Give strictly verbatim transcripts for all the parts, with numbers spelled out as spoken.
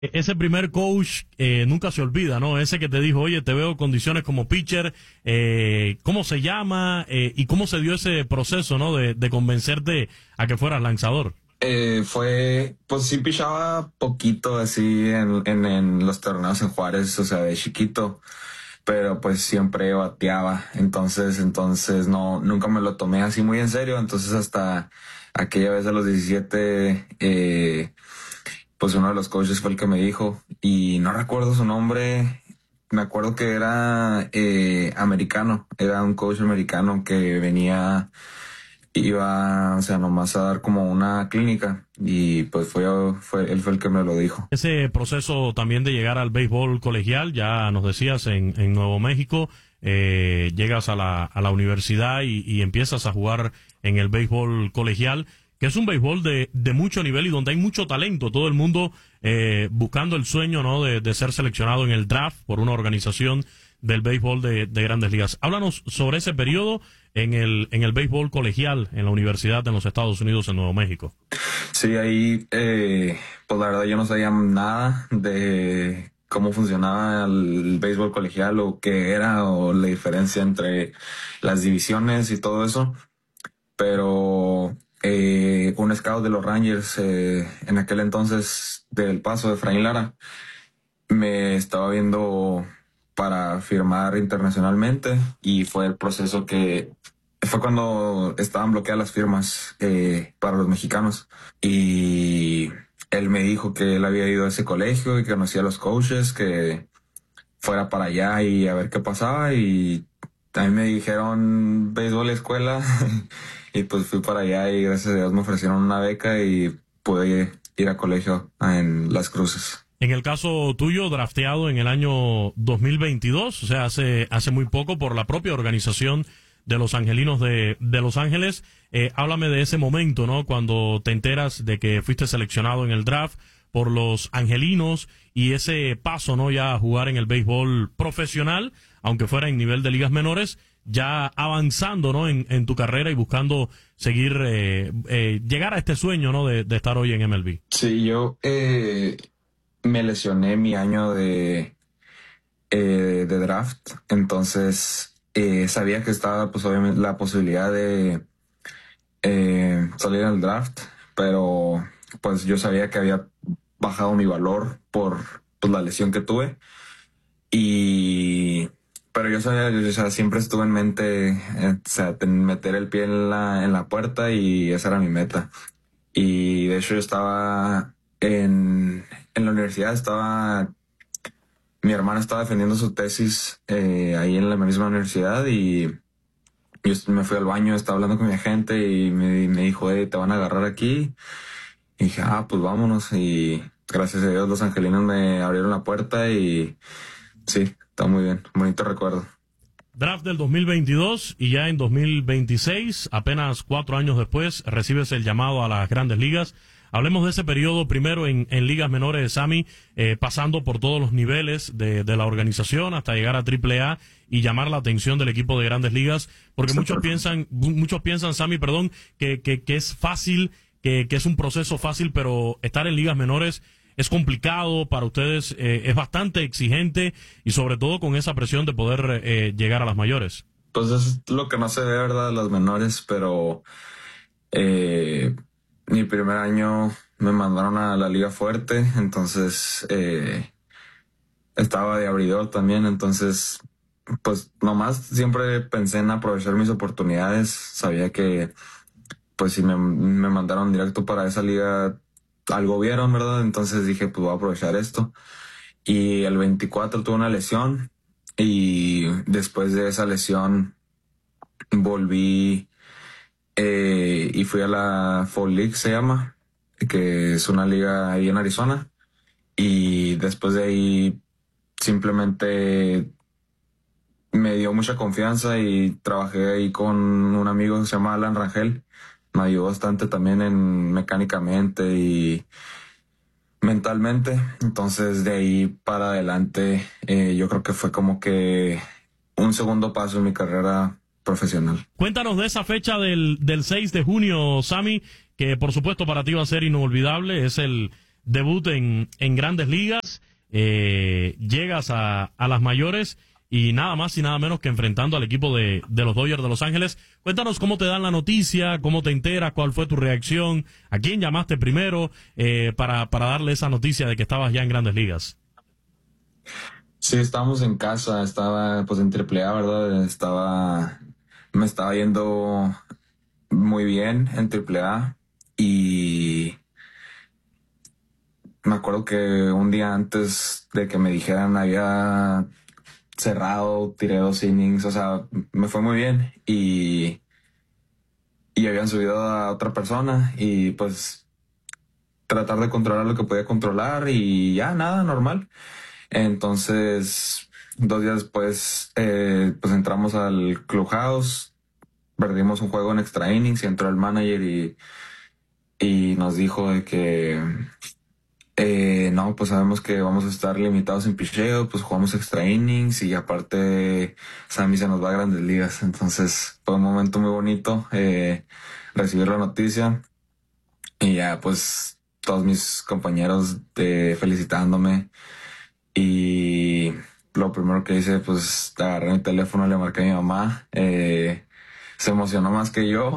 Ese primer coach eh, nunca se olvida, ¿no? Ese que te dijo, oye, te veo condiciones como pitcher, eh, ¿cómo se llama? Eh, ¿Y cómo se dio ese proceso, ¿no? De, de convencerte a que fueras lanzador. Eh, fue, pues sí pichaba poquito así en, en, en los torneos en Juárez, o sea, de chiquito, pero pues siempre bateaba. Entonces, entonces no, nunca me lo tomé así muy en serio. Entonces hasta aquella vez a los diecisiete, eh, pues uno de los coaches fue el que me dijo, y no recuerdo su nombre. Me acuerdo que era eh, americano, era un coach americano que venía, iba, o sea, nomás a dar como una clínica, y pues fue, fue, él fue el que me lo dijo. Ese proceso también de llegar al béisbol colegial, ya nos decías, en, en Nuevo México, eh, llegas a la, a la universidad y, y empiezas a jugar en el béisbol colegial, que es un béisbol de, de mucho nivel y donde hay mucho talento, todo el mundo eh, buscando el sueño, ¿no? De, de ser seleccionado en el draft por una organización del béisbol de, de Grandes Ligas. Háblanos sobre ese periodo en el en el béisbol colegial en la universidad en los Estados Unidos, en Nuevo México. Sí, ahí, eh, pues la verdad yo no sabía nada de cómo funcionaba el béisbol colegial o qué era o la diferencia entre las divisiones y todo eso, pero eh, un scout de los Rangers eh, en aquel entonces del Paso, de Efraín Lara, me estaba viendo para firmar internacionalmente, y fue el proceso que fue cuando estaban bloqueadas las firmas eh, para los mexicanos, y él me dijo que él había ido a ese colegio y que conocía a los coaches, que fuera para allá y a ver qué pasaba, y también me dijeron béisbol escuela y pues fui para allá y gracias a Dios me ofrecieron una beca y pude ir a colegio en Las Cruces. En el caso tuyo, drafteado en el año dos mil veintidós, o sea, hace hace muy poco, por la propia organización de los Angelinos de, de Los Ángeles. Eh, háblame de ese momento, ¿no? Cuando te enteras de que fuiste seleccionado en el draft por los Angelinos y ese paso, ¿no? Ya a jugar en el béisbol profesional, aunque fuera en nivel de ligas menores, ya avanzando, ¿no? En, en tu carrera y buscando seguir, eh, eh, llegar a este sueño, ¿no? De, de estar hoy en M L B. Sí, yo eh, me lesioné mi año de, eh, de draft, entonces eh, sabía que estaba pues obviamente la posibilidad de eh, salir al draft, pero pues yo sabía que había bajado mi valor por pues, la lesión que tuve, y pero yo sabía, o sea, siempre estuve en mente, eh, o sea, meter el pie en la, en la puerta, y esa era mi meta. Y de hecho yo estaba en, en la universidad, estaba, mi hermana estaba defendiendo su tesis eh, ahí en la misma universidad, y yo me fui al baño, estaba hablando con mi agente y me, me dijo, hey, te van a agarrar aquí. Y dije, ah, pues vámonos. Y gracias a Dios los angelinos me abrieron la puerta y sí, está muy bien, bonito recuerdo. Draft del dos mil veintidós y ya en dos mil veintiséis, apenas cuatro años después, recibes el llamado a las Grandes Ligas. Hablemos de ese periodo primero en, en ligas menores, Sammy, eh, pasando por todos los niveles de, de la organización hasta llegar a Triple A y llamar la atención del equipo de Grandes Ligas, porque muchos piensan, muchos piensan, Sammy, perdón, que, que, que es fácil, que, que es un proceso fácil, pero estar en ligas menores es complicado para ustedes, eh, es bastante exigente y sobre todo con esa presión de poder eh, llegar a las mayores. Pues es lo que no se ve, ¿verdad? Las menores, pero eh, mi primer año me mandaron a la liga fuerte, entonces eh, estaba de abridor también, entonces pues nomás siempre pensé en aprovechar mis oportunidades. Sabía que pues si me, me mandaron directo para esa liga, algo vieron, ¿verdad? Entonces dije, pues voy a aprovechar esto. Y el veinticuatro tuve una lesión, y después de esa lesión volví eh, y fui a la Fall League, se llama, que es una liga ahí en Arizona. Y después de ahí simplemente me dio mucha confianza y trabajé ahí con un amigo que se llama Alan Rangel. Me ayudó bastante también en mecánicamente y mentalmente. Entonces de ahí para adelante eh, yo creo que fue como que un segundo paso en mi carrera profesional. Cuéntanos de esa fecha del, del seis de junio, Sammy, que por supuesto para ti va a ser inolvidable. Es el debut en, en Grandes Ligas, eh, llegas a, a las mayores y nada más y nada menos que enfrentando al equipo de, de los Dodgers de Los Ángeles. Cuéntanos cómo te dan la noticia, cómo te enteras, cuál fue tu reacción, a quién llamaste primero eh, para, para darle esa noticia de que estabas ya en Grandes Ligas. Sí, estábamos en casa, estaba pues en Triple A, ¿verdad? Estaba, me estaba yendo muy bien en Triple A y me acuerdo que un día antes de que me dijeran había cerrado, tiré dos innings, o sea, me fue muy bien y, y habían subido a otra persona y pues tratar de controlar lo que podía controlar y ya, nada, normal. Entonces, dos días después, eh, pues entramos al clubhouse, perdimos un juego en extra innings y entró el manager y, y nos dijo de que eh, no, pues sabemos que vamos a estar limitados en picheo, pues jugamos extra innings y aparte Sammy se nos va a Grandes Ligas. Entonces fue un momento muy bonito eh, recibir la noticia y ya pues todos mis compañeros de felicitándome. Y lo primero que hice, pues agarré mi teléfono, le marqué a mi mamá, eh, se emocionó más que yo.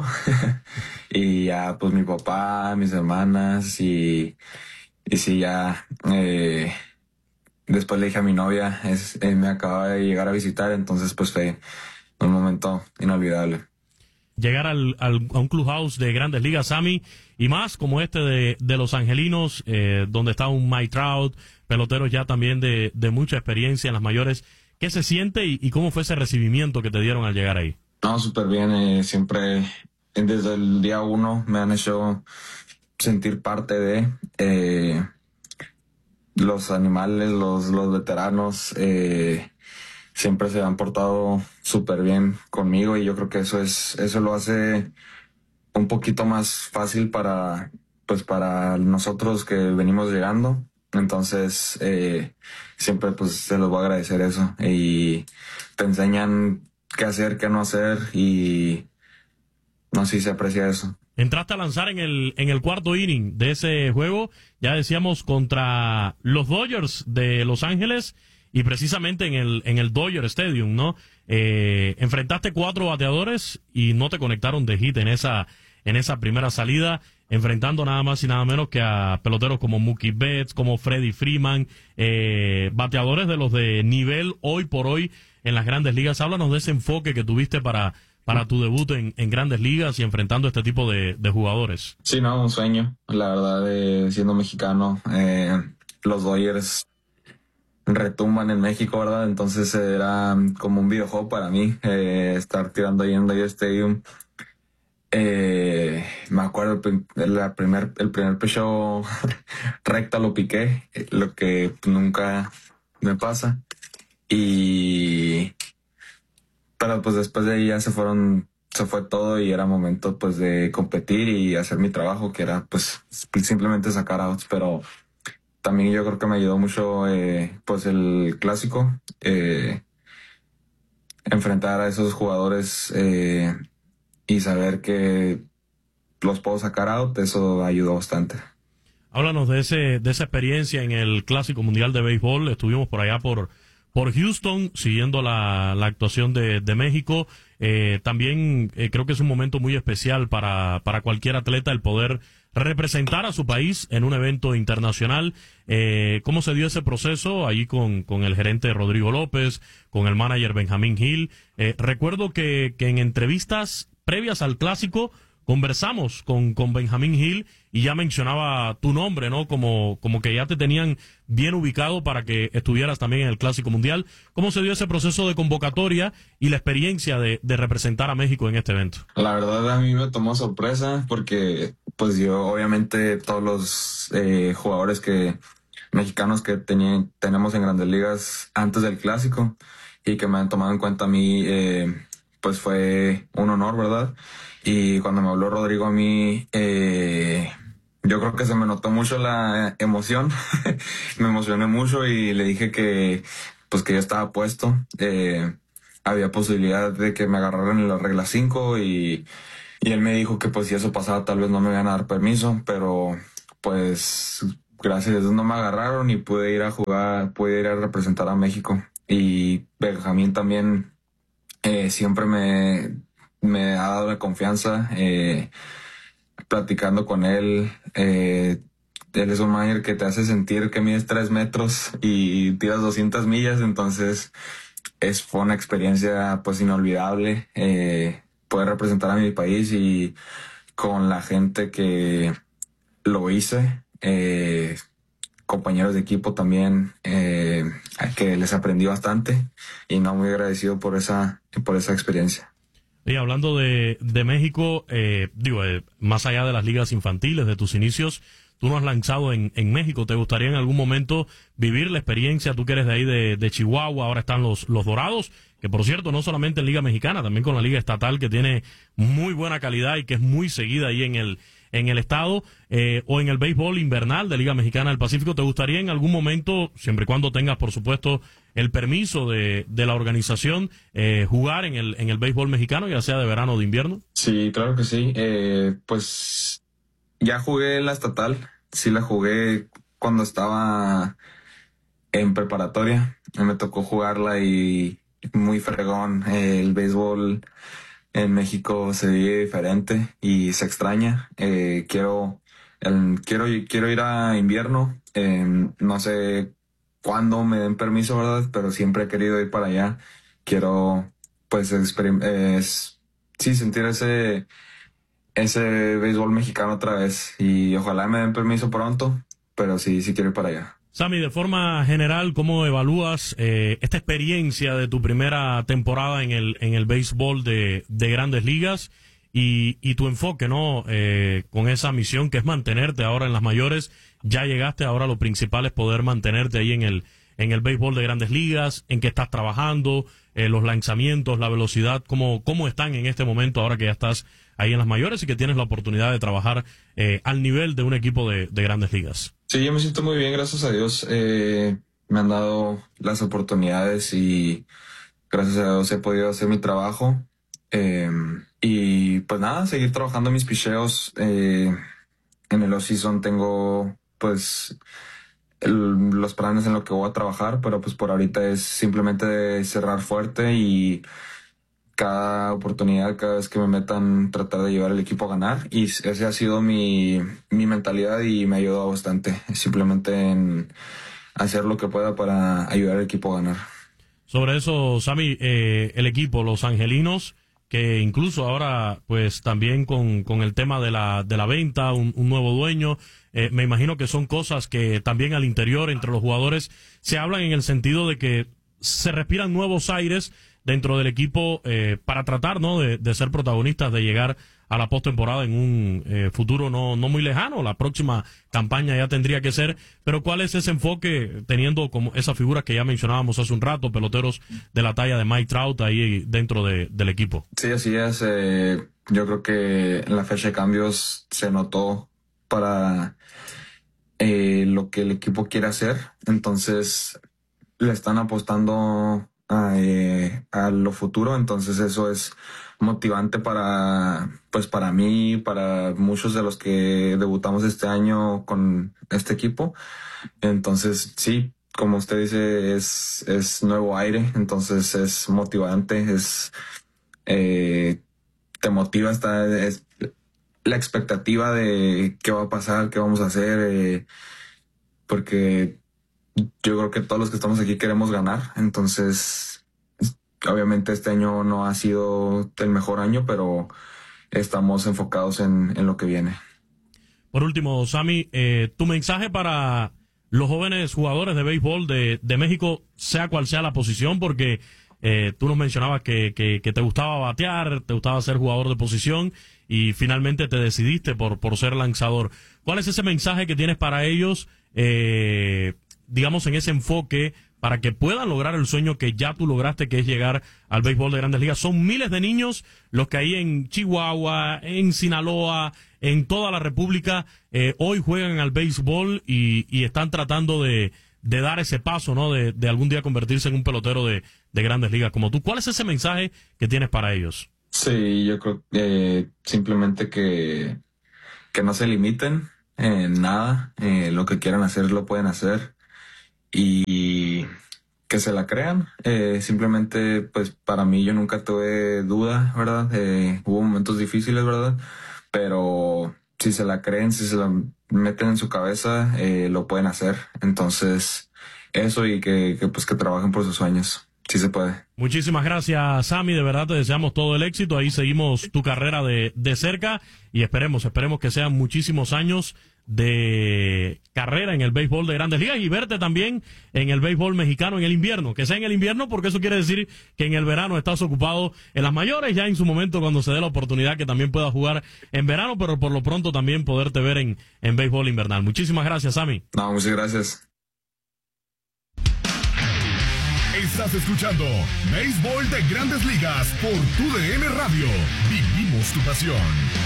Y ya pues mi papá, mis hermanas y, y sí, ya eh, después le dije a mi novia, es, eh, me acaba de llegar a visitar, entonces pues fue un momento inolvidable. Llegar al, al, a un clubhouse de Grandes Ligas, Sammy, y más como este de, de Los Angelinos, eh, donde está un Mike Trout, peloteros ya también de, de mucha experiencia en las mayores. ¿Qué se siente y, y cómo fue ese recibimiento que te dieron al llegar ahí? No, súper bien. Eh, siempre, desde el día uno, me han hecho sentir parte de eh, los animales, los, los veteranos. Eh, siempre se han portado súper bien conmigo y yo creo que eso es, eso lo hace un poquito más fácil para, pues para nosotros que venimos llegando. Entonces, eh, siempre pues se los voy a agradecer eso y te enseñan qué hacer, qué no hacer y no sé si se aprecia eso. Entraste a lanzar en el, en el cuarto inning de ese juego, ya decíamos, contra los Dodgers de Los Ángeles y precisamente en el, en el Dodger Stadium, ¿no? Eh, enfrentaste cuatro bateadores y no te conectaron de hit en esa, en esa primera salida, enfrentando nada más y nada menos que a peloteros como Mookie Betts, como Freddie Freeman, eh, bateadores de los de nivel hoy por hoy en las Grandes Ligas. Háblanos de ese enfoque que tuviste para, para tu debut en, en Grandes Ligas y enfrentando este tipo de, de jugadores. Sí, no, un sueño, la verdad, de siendo mexicano. Eh, los Dodgers retumban en México, ¿verdad? Entonces era como un videojuego para mí, eh, estar tirando ahí en Dodger Stadium. Eh, me acuerdo la primer, el primer picheo recta lo piqué, lo que nunca me pasa. Y pero pues después de ahí ya se fueron, se fue todo y era momento pues de competir y hacer mi trabajo, que era pues simplemente sacar outs. Pero también yo creo que me ayudó mucho eh, pues el clásico, eh, enfrentar a esos jugadores eh, y saber que los puedo sacar out, eso ayudó bastante. Háblanos de ese, de esa experiencia en el Clásico Mundial de Béisbol. Estuvimos por allá por, por Houston, siguiendo la, la actuación de, de México. Eh, también eh, creo que es un momento muy especial para, para cualquier atleta el poder representar a su país en un evento internacional. Eh, ¿Cómo se dio ese proceso ahí con, con el gerente Rodrigo López, con el manager Benjamín Hill? Eh, recuerdo que, que en entrevistas previas al Clásico conversamos con, con Benjamín Hill y ya mencionaba tu nombre, ¿no? Como, como que ya te tenían bien ubicado para que estuvieras también en el Clásico Mundial. ¿Cómo se dio ese proceso de convocatoria y la experiencia de, de representar a México en este evento? La verdad a mí me tomó sorpresa porque pues yo obviamente todos los eh, jugadores que mexicanos que tenían, tenemos en Grandes Ligas antes del Clásico y que me han tomado en cuenta a mí, eh, pues fue un honor, ¿verdad? Y cuando me habló Rodrigo a mí, eh, yo creo que se me notó mucho la emoción. Me emocioné mucho y le dije que pues que ya estaba puesto. Eh, había posibilidad de que me agarraran en la regla cinco y, y él me dijo que pues si eso pasaba tal vez no me iban a dar permiso, pero pues gracias a Dios no me agarraron y pude ir a jugar, pude ir a representar a México. Y Benjamín también eh, siempre me, me ha dado la confianza, eh, platicando con él. Eh, él es un manager que te hace sentir que mides tres metros y tiras doscientas millas, entonces es, fue una experiencia pues inolvidable, eh, poder representar a mi país y con la gente que lo hice, eh, compañeros de equipo también, eh, que les aprendí bastante y no muy agradecido por esa, por esa experiencia. Y hablando de, de México, eh, digo, eh, más allá de las ligas infantiles, de tus inicios, tú no has lanzado en, en México. ¿Te gustaría en algún momento vivir la experiencia? Tú que eres de ahí de, de Chihuahua, ahora están los, los Dorados, que por cierto, no solamente en Liga Mexicana, también con la Liga Estatal, que tiene muy buena calidad y que es muy seguida ahí en el, en el estado, eh, o en el béisbol invernal de Liga Mexicana del Pacífico. ¿Te gustaría en algún momento, siempre y cuando tengas, por supuesto, el permiso de, de la organización, eh, jugar en el, en el béisbol mexicano, ya sea de verano o de invierno? Sí, claro que sí. Eh, pues ya jugué la estatal, sí la jugué cuando estaba en preparatoria. Me tocó jugarla y muy fregón. Eh, el béisbol en México se vive diferente y se extraña. Eh, quiero, el, quiero, quiero ir a invierno. Eh, no sé cuándo me den permiso, ¿verdad? Pero siempre he querido ir para allá. Quiero, pues, experim- es, sí, sentir ese ese béisbol mexicano otra vez y ojalá me den permiso pronto, pero sí, sí quiero ir para allá. Sammy, de forma general, ¿cómo evalúas eh, esta experiencia de tu primera temporada en el en el béisbol de, de Grandes Ligas y, y tu enfoque, ¿no? Eh, con esa misión que es mantenerte ahora en las mayores. Ya llegaste, ahora lo principal es poder mantenerte ahí en el en el béisbol de Grandes Ligas, en qué estás trabajando, eh, los lanzamientos, la velocidad, cómo cómo están en este momento ahora que ya estás ahí en las mayores y que tienes la oportunidad de trabajar eh, al nivel de un equipo de, de Grandes Ligas. Sí, yo me siento muy bien, gracias a Dios. Eh, me han dado las oportunidades y gracias a Dios he podido hacer mi trabajo. Eh, y pues nada, seguir trabajando mis picheos. Eh, en el off-season tengo pues el- los planes en lo que voy a trabajar, pero pues por ahorita es simplemente cerrar fuerte y cada oportunidad, cada vez que me metan, tratar de llevar al equipo a ganar. Y esa ha sido mi, mi mentalidad y me ha ayudado bastante. Simplemente en hacer lo que pueda para ayudar al equipo a ganar. Sobre eso, Sammy, eh, el equipo, los angelinos, que incluso ahora, pues también con, con el tema de la, de la venta, un, un nuevo dueño, eh, me imagino que son cosas que también al interior, entre los jugadores, se hablan en el sentido de que se respiran nuevos aires dentro del equipo eh, para tratar, ¿no?, de, de ser protagonistas, de llegar a la postemporada en un eh, futuro no, no muy lejano. La próxima campaña ya tendría que ser, pero ¿cuál es ese enfoque teniendo como esas figuras que ya mencionábamos hace un rato, peloteros de la talla de Mike Trout ahí dentro de, del equipo? Sí, así es. Eh, yo creo que en la fecha de cambios se notó para eh, lo que el equipo quiere hacer. Entonces le están apostando a, eh, a lo futuro. Entonces eso es motivante para, pues para mí, para muchos de los que debutamos este año con este equipo. Entonces sí, como usted dice, es, es nuevo aire. Entonces es motivante, es, eh, te motiva, está, es la expectativa de qué va a pasar, qué vamos a hacer, eh, porque yo creo que todos los que estamos aquí queremos ganar. Entonces, obviamente este año no ha sido el mejor año, pero estamos enfocados en, en lo que viene. Por último, Sammy, eh, tu mensaje para los jóvenes jugadores de béisbol de, de México, sea cual sea la posición, porque eh, tú nos mencionabas que, que, que te gustaba batear, te gustaba ser jugador de posición y finalmente te decidiste por, por ser lanzador. ¿Cuál es ese mensaje que tienes para ellos, eh, digamos, en ese enfoque, para que puedan lograr el sueño que ya tú lograste, que es llegar al béisbol de Grandes Ligas? Son miles de niños los que ahí en Chihuahua, en Sinaloa, en toda la República, eh, hoy juegan al béisbol y, y están tratando de, de dar ese paso, ¿no? De, de algún día convertirse en un pelotero de, de Grandes Ligas como tú. ¿Cuál es ese mensaje que tienes para ellos? Sí, yo creo que eh, simplemente que, que no se limiten, eh, nada, eh, lo que quieran hacer lo pueden hacer y que se la crean. Eh, simplemente, pues para mí yo nunca tuve duda, ¿verdad? Eh, hubo momentos difíciles, ¿verdad? Pero si se la creen, si se la meten en su cabeza, eh, lo pueden hacer. Entonces, eso y que, que pues que trabajen por sus sueños. Sí se puede. Muchísimas gracias, Sammy. De verdad te deseamos todo el éxito. Ahí seguimos tu carrera de, de cerca y esperemos, esperemos que sean muchísimos años de carrera en el béisbol de Grandes Ligas y verte también en el béisbol mexicano en el invierno. Que sea en el invierno porque eso quiere decir que en el verano estás ocupado en las mayores, ya en su momento cuando se dé la oportunidad que también puedas jugar en verano, pero por lo pronto también poderte ver en, en béisbol invernal. Muchísimas gracias, Sammy. No, muchas gracias. Estás escuchando Béisbol de Grandes Ligas por Tu D N Radio. Vivimos tu pasión.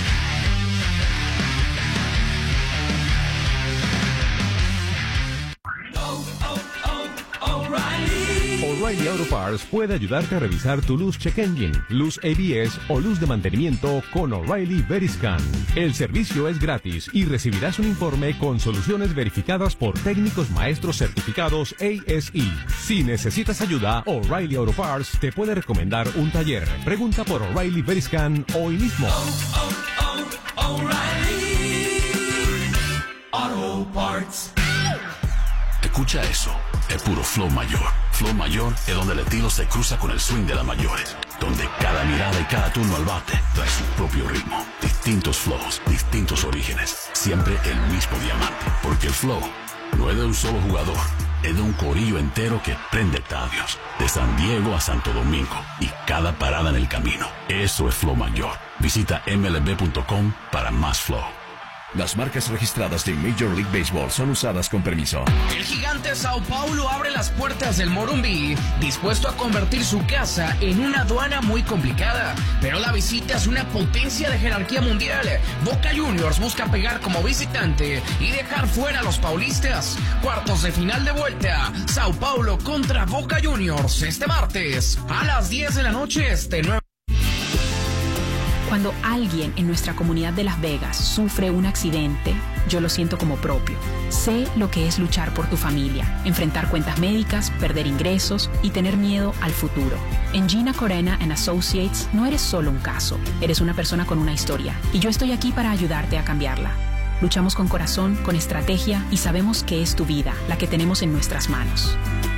O'Reilly Auto Parts puede ayudarte a revisar tu luz check engine, luz A B S o luz de mantenimiento con O'Reilly Veriscan. El servicio es gratis y recibirás un informe con soluciones verificadas por técnicos maestros certificados A S E. Si necesitas ayuda, O'Reilly Auto Parts te puede recomendar un taller. Pregunta por O'Reilly Veriscan hoy mismo. Oh, oh, oh, O'Reilly Auto Parts. Escucha eso, es puro flow mayor. Flow mayor es donde el estilo se cruza con el swing de las mayores, donde cada mirada y cada turno al bate trae su propio ritmo, distintos flows, distintos orígenes, siempre el mismo diamante, porque el flow no es de un solo jugador, es de un corillo entero que prende estadios, de San Diego a Santo Domingo y cada parada en el camino. Eso es flow mayor. Visita M L B punto com para más flow. Las marcas registradas de Major League Baseball son usadas con permiso. El gigante Sao Paulo abre las puertas del Morumbi, dispuesto a convertir su casa en una aduana muy complicada. Pero la visita es una potencia de jerarquía mundial. Boca Juniors busca pegar como visitante y dejar fuera a los paulistas. Cuartos de final de vuelta. Sao Paulo contra Boca Juniors este martes a las diez de la noche este nueve. Cuando alguien en nuestra comunidad de Las Vegas sufre un accidente, yo lo siento como propio. Sé lo que es luchar por tu familia, enfrentar cuentas médicas, perder ingresos y tener miedo al futuro. En Gina Corena and Associates no eres solo un caso, eres una persona con una historia y yo estoy aquí para ayudarte a cambiarla. Luchamos con corazón, con estrategia y sabemos que es tu vida la que tenemos en nuestras manos.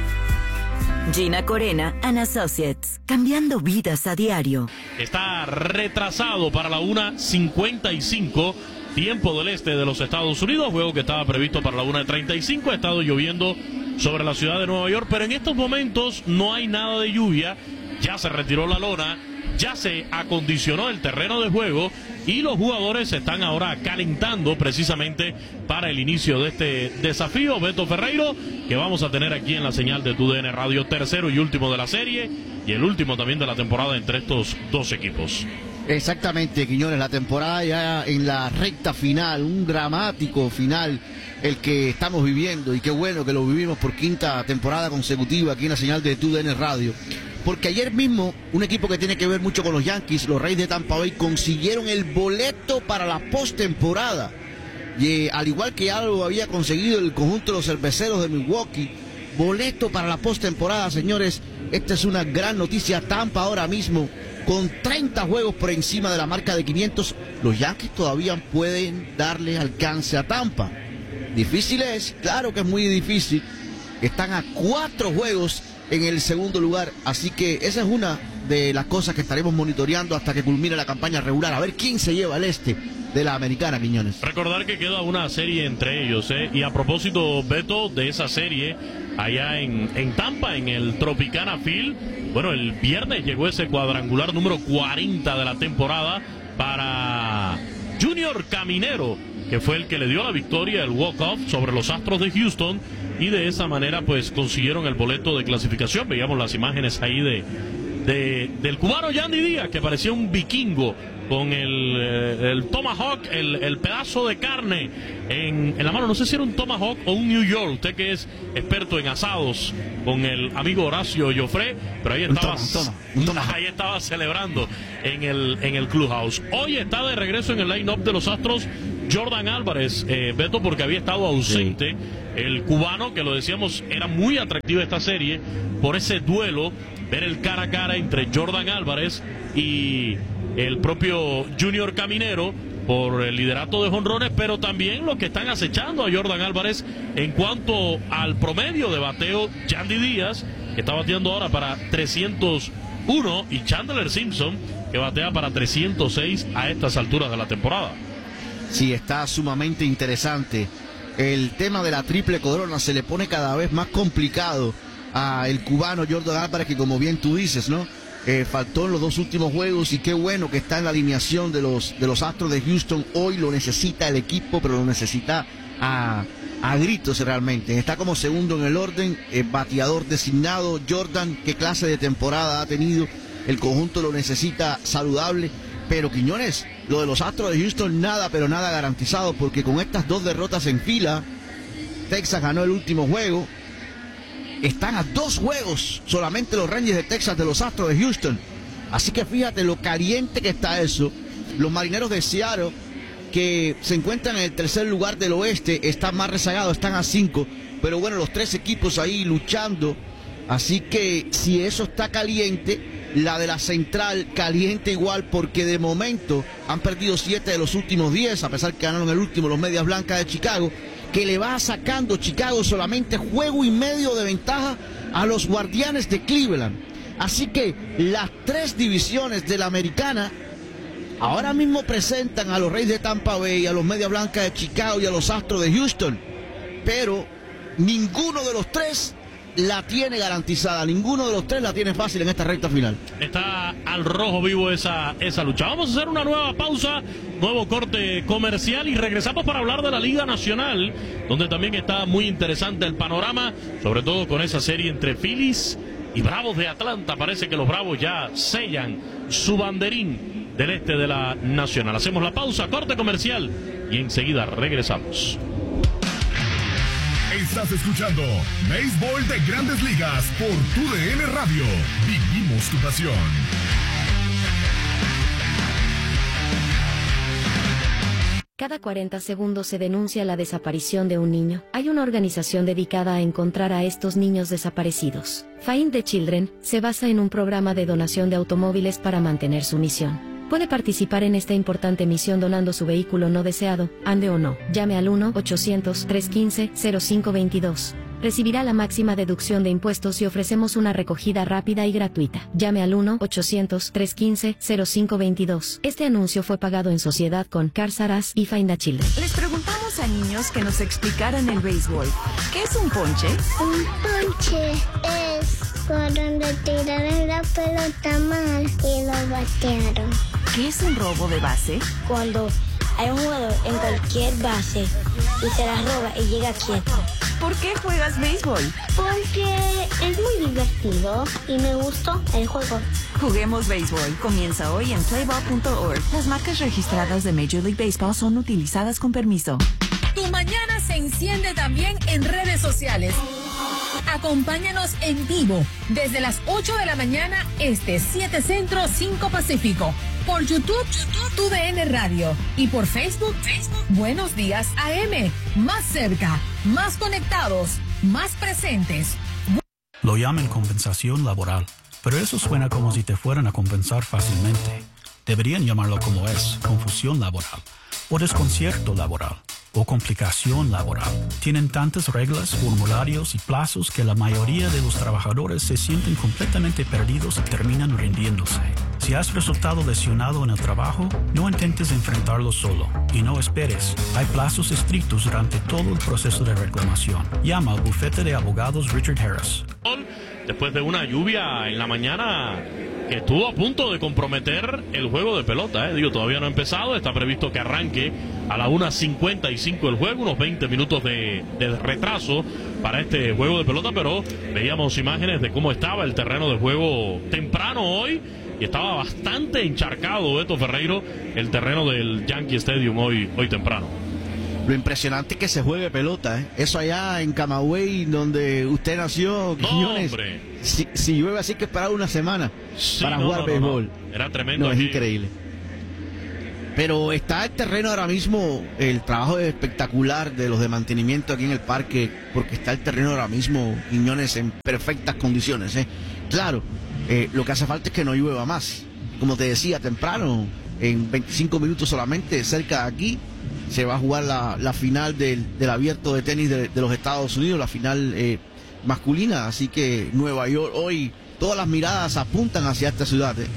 Gina Corena and Associates, cambiando vidas a diario. Está retrasado para la una cincuenta y cinco, tiempo del este de los Estados Unidos, juego que estaba previsto para la una treinta y cinco. Ha estado lloviendo sobre la ciudad de Nueva York, pero en estos momentos no hay nada de lluvia, ya se retiró la lona, ya se acondicionó el terreno de juego y los jugadores están ahora calentando precisamente para el inicio de este desafío. Beto Ferreiro, que vamos a tener aquí en la señal de Tu D N Radio, tercero y último de la serie y el último también de la temporada entre estos dos equipos. Exactamente, Quiñones, la temporada ya en la recta final, un dramático final el que estamos viviendo, y qué bueno que lo vivimos por quinta temporada consecutiva aquí en la señal de Tu D N Radio. Porque ayer mismo un equipo que tiene que ver mucho con los Yankees, los Reyes de Tampa Bay, consiguieron el boleto para la postemporada. Y eh, al igual que ya lo había conseguido el conjunto de los cerveceros de Milwaukee, boleto para la postemporada, señores. Esta es una gran noticia. Tampa ahora mismo con treinta juegos por encima de la marca de quinientos. Los Yankees todavía pueden darle alcance a Tampa. Difícil es, claro que es muy difícil. Están a cuatro juegos en el segundo lugar, así que esa es una de las cosas que estaremos monitoreando hasta que culmine la campaña regular, a ver quién se lleva el este de la americana, Quiñones. Recordar que queda una serie entre ellos, ¿eh? Y a propósito, Beto, de esa serie allá en, en Tampa, en el Tropicana Field, bueno, el viernes llegó ese cuadrangular número cuarenta de la temporada para Junior Caminero, que fue el que le dio la victoria, el walk-off sobre los Astros de Houston, y de esa manera pues consiguieron el boleto de clasificación. Veíamos las imágenes ahí de, de del cubano Yandy Díaz, que parecía un vikingo con el, eh, el tomahawk, el, el pedazo de carne en, en la mano. No sé si era un tomahawk o un New York, usted que es experto en asados, con el amigo Horacio Joffre, pero ahí estaba, un toma, un toma, un toma. ahí estaba celebrando en el, en el clubhouse. Hoy está de regreso en el line-up de los Astros Jordan Álvarez, eh, Beto, porque había estado ausente. Sí. El cubano, que lo decíamos, era muy atractiva esta serie por ese duelo, ver el cara a cara entre Jordan Álvarez y el propio Junior Caminero por el liderato de jonrones, pero también los que están acechando a Jordan Álvarez en cuanto al promedio de bateo. Yandy Díaz, que está bateando ahora para trescientos uno, y Chandler Simpson, que batea para trescientos seis a estas alturas de la temporada. Sí, está sumamente interesante. El tema de la triple corona se le pone cada vez más complicado a el cubano Jordan Álvarez, que como bien tú dices, ¿no? Eh, faltó en los dos últimos juegos, y qué bueno que está en la alineación de los, de los Astros de Houston. Hoy lo necesita el equipo, pero lo necesita a, a gritos realmente. Está como segundo en el orden, eh, bateador designado. Jordan, qué clase de temporada ha tenido. El conjunto lo necesita saludable. Pero Quiñones, lo de los Astros de Houston, nada, pero nada garantizado, porque con estas dos derrotas en fila, Texas ganó el último juego. Están a dos juegos solamente los Rangers de Texas de los Astros de Houston. Así que fíjate lo caliente que está eso. Los Marineros de Seattle, que se encuentran en el tercer lugar del oeste, están más rezagados, están a cinco. Pero bueno, los tres equipos ahí luchando. Así que si eso está caliente, la de la Central caliente igual, porque de momento han perdido siete de los últimos diez, a pesar que ganaron el último los Medias Blancas de Chicago, que le va sacando Chicago solamente juego y medio de ventaja a los Guardianes de Cleveland. Así que las tres divisiones de la Americana ahora mismo presentan a los Reyes de Tampa Bay, a los Medias Blancas de Chicago y a los Astros de Houston, pero ninguno de los tres la tiene garantizada, ninguno de los tres la tiene fácil en esta recta final. Está al rojo vivo esa, esa lucha. Vamos a hacer una nueva pausa, nuevo corte comercial, y regresamos para hablar de la Liga Nacional, donde también está muy interesante el panorama, sobre todo con esa serie entre Phillies y Bravos de Atlanta. Parece que los Bravos ya sellan su banderín del este de la Nacional. Hacemos la pausa, corte comercial, y enseguida regresamos. Estás escuchando Béisbol de Grandes Ligas por tu D N Radio. Vivimos tu pasión. Cada cuarenta segundos se denuncia la desaparición de un niño. Hay una organización dedicada a encontrar a estos niños desaparecidos. Find the Children se basa en un programa de donación de automóviles para mantener su misión. Puede participar en esta importante misión donando su vehículo no deseado, ande o no. Llame al uno ochocientos, trescientos quince, cero cinco veintidós. Recibirá la máxima deducción de impuestos y ofrecemos una recogida rápida y gratuita. Llame al uno ochocientos, trescientos quince, cero cinco veintidós. Este anuncio fue pagado en sociedad con Cars R Us y Find the Children. Les preguntamos a niños que nos explicaran el béisbol. ¿Qué es un ponche? Un ponche es cuando le tiraron la pelota mal y lo batearon. ¿Qué es un robo de base? Cuando hay un jugador en cualquier base y se la roba y llega quieto. ¿Por qué juegas béisbol? Porque es muy divertido y me gustó el juego. Juguemos béisbol. Comienza hoy en playball punto org. Las marcas registradas de Major League Baseball son utilizadas con permiso. Tu mañana se enciende también en redes sociales. Acompáñanos en vivo desde las ocho de la mañana este, siete Centro, cinco Pacífico. Por YouTube, YouTube, Tu D N Radio. Y por Facebook, Facebook, Buenos Días A M. Más cerca, más conectados, más presentes. Lo llaman compensación laboral, pero eso suena como si te fueran a compensar fácilmente. Deberían llamarlo como es, confusión laboral, o desconcierto laboral, o complicación laboral. Tienen tantas reglas, formularios y plazos que la mayoría de los trabajadores se sienten completamente perdidos y terminan rindiéndose. Si has resultado lesionado en el trabajo, no intentes enfrentarlo solo y no esperes. Hay plazos estrictos durante todo el proceso de reclamación. Llama al bufete de abogados Richard Harris. Después de una lluvia en la mañana que estuvo a punto de comprometer el juego de pelota, ¿eh? Digo, todavía no ha empezado, está previsto que arranque a la una cincuenta y cinco el juego, unos veinte minutos de, de retraso para este juego de pelota, pero veíamos imágenes de cómo estaba el terreno de juego temprano hoy, y estaba bastante encharcado, Beto Ferreiro, el terreno del Yankee Stadium hoy, hoy temprano. Lo impresionante es que se juegue pelota, ¿eh? Eso allá en Camagüey, donde usted nació, Quiñones. No, si, si llueve así que esperar una semana sí, para no, jugar no, béisbol. No, no. Era tremendo. No, es aquí. increíble. Pero está el terreno ahora mismo, el trabajo es espectacular de los de mantenimiento aquí en el parque, porque está el terreno ahora mismo, Quiñones, en perfectas condiciones, ¿eh? Claro, eh, lo que hace falta es que no llueva más. Como te decía temprano, en veinticinco minutos solamente, cerca de aquí, se va a jugar la, la final del, del abierto de tenis de, de los Estados Unidos, la final eh, masculina. Así que Nueva York, hoy todas las miradas apuntan hacia esta ciudad, ¿eh?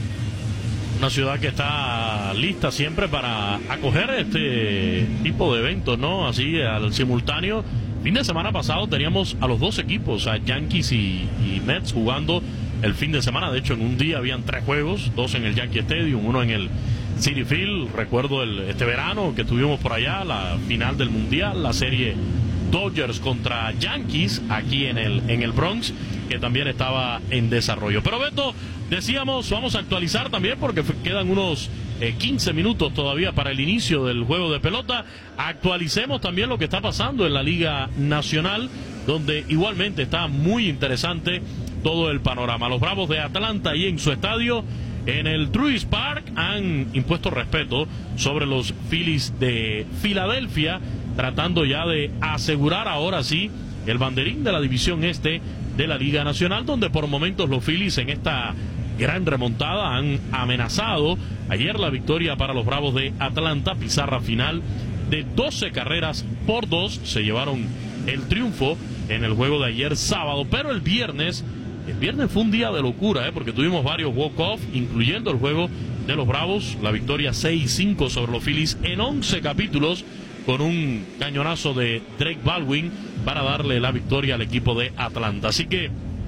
Una ciudad que está lista siempre para acoger este tipo de eventos, ¿no? Así, al simultáneo. Fin de semana pasado teníamos a los dos equipos, a Yankees y, y Mets, jugando el fin de semana. De hecho, en un día habían tres juegos, dos en el Yankee Stadium, uno en el Citi Field. Recuerdo el, este verano que tuvimos por allá, la final del Mundial, la serie Dodgers contra Yankees, aquí en el, en el Bronx, que también estaba en desarrollo. Pero Beto, decíamos, vamos a actualizar también porque quedan unos eh, quince minutos todavía para el inicio del juego de pelota. Actualicemos también lo que está pasando en la Liga Nacional, donde igualmente está muy interesante todo el panorama. Los Bravos de Atlanta y en su estadio, en el Truist Park, han impuesto respeto sobre los Phillies de Filadelfia, tratando ya de asegurar ahora sí el banderín de la división este de la Liga Nacional, donde por momentos los Phillies en esta gran remontada han amenazado. Ayer la victoria para los Bravos de Atlanta, pizarra final de doce carreras por dos, se llevaron el triunfo en el juego de ayer sábado. Pero el viernes, el viernes fue un día de locura, ¿eh? porque tuvimos varios walk-off, incluyendo el juego de los Bravos, la victoria seis cinco sobre los Phillies en once capítulos, con un cañonazo de Drake Baldwin para darle la victoria al equipo de Atlanta. Así que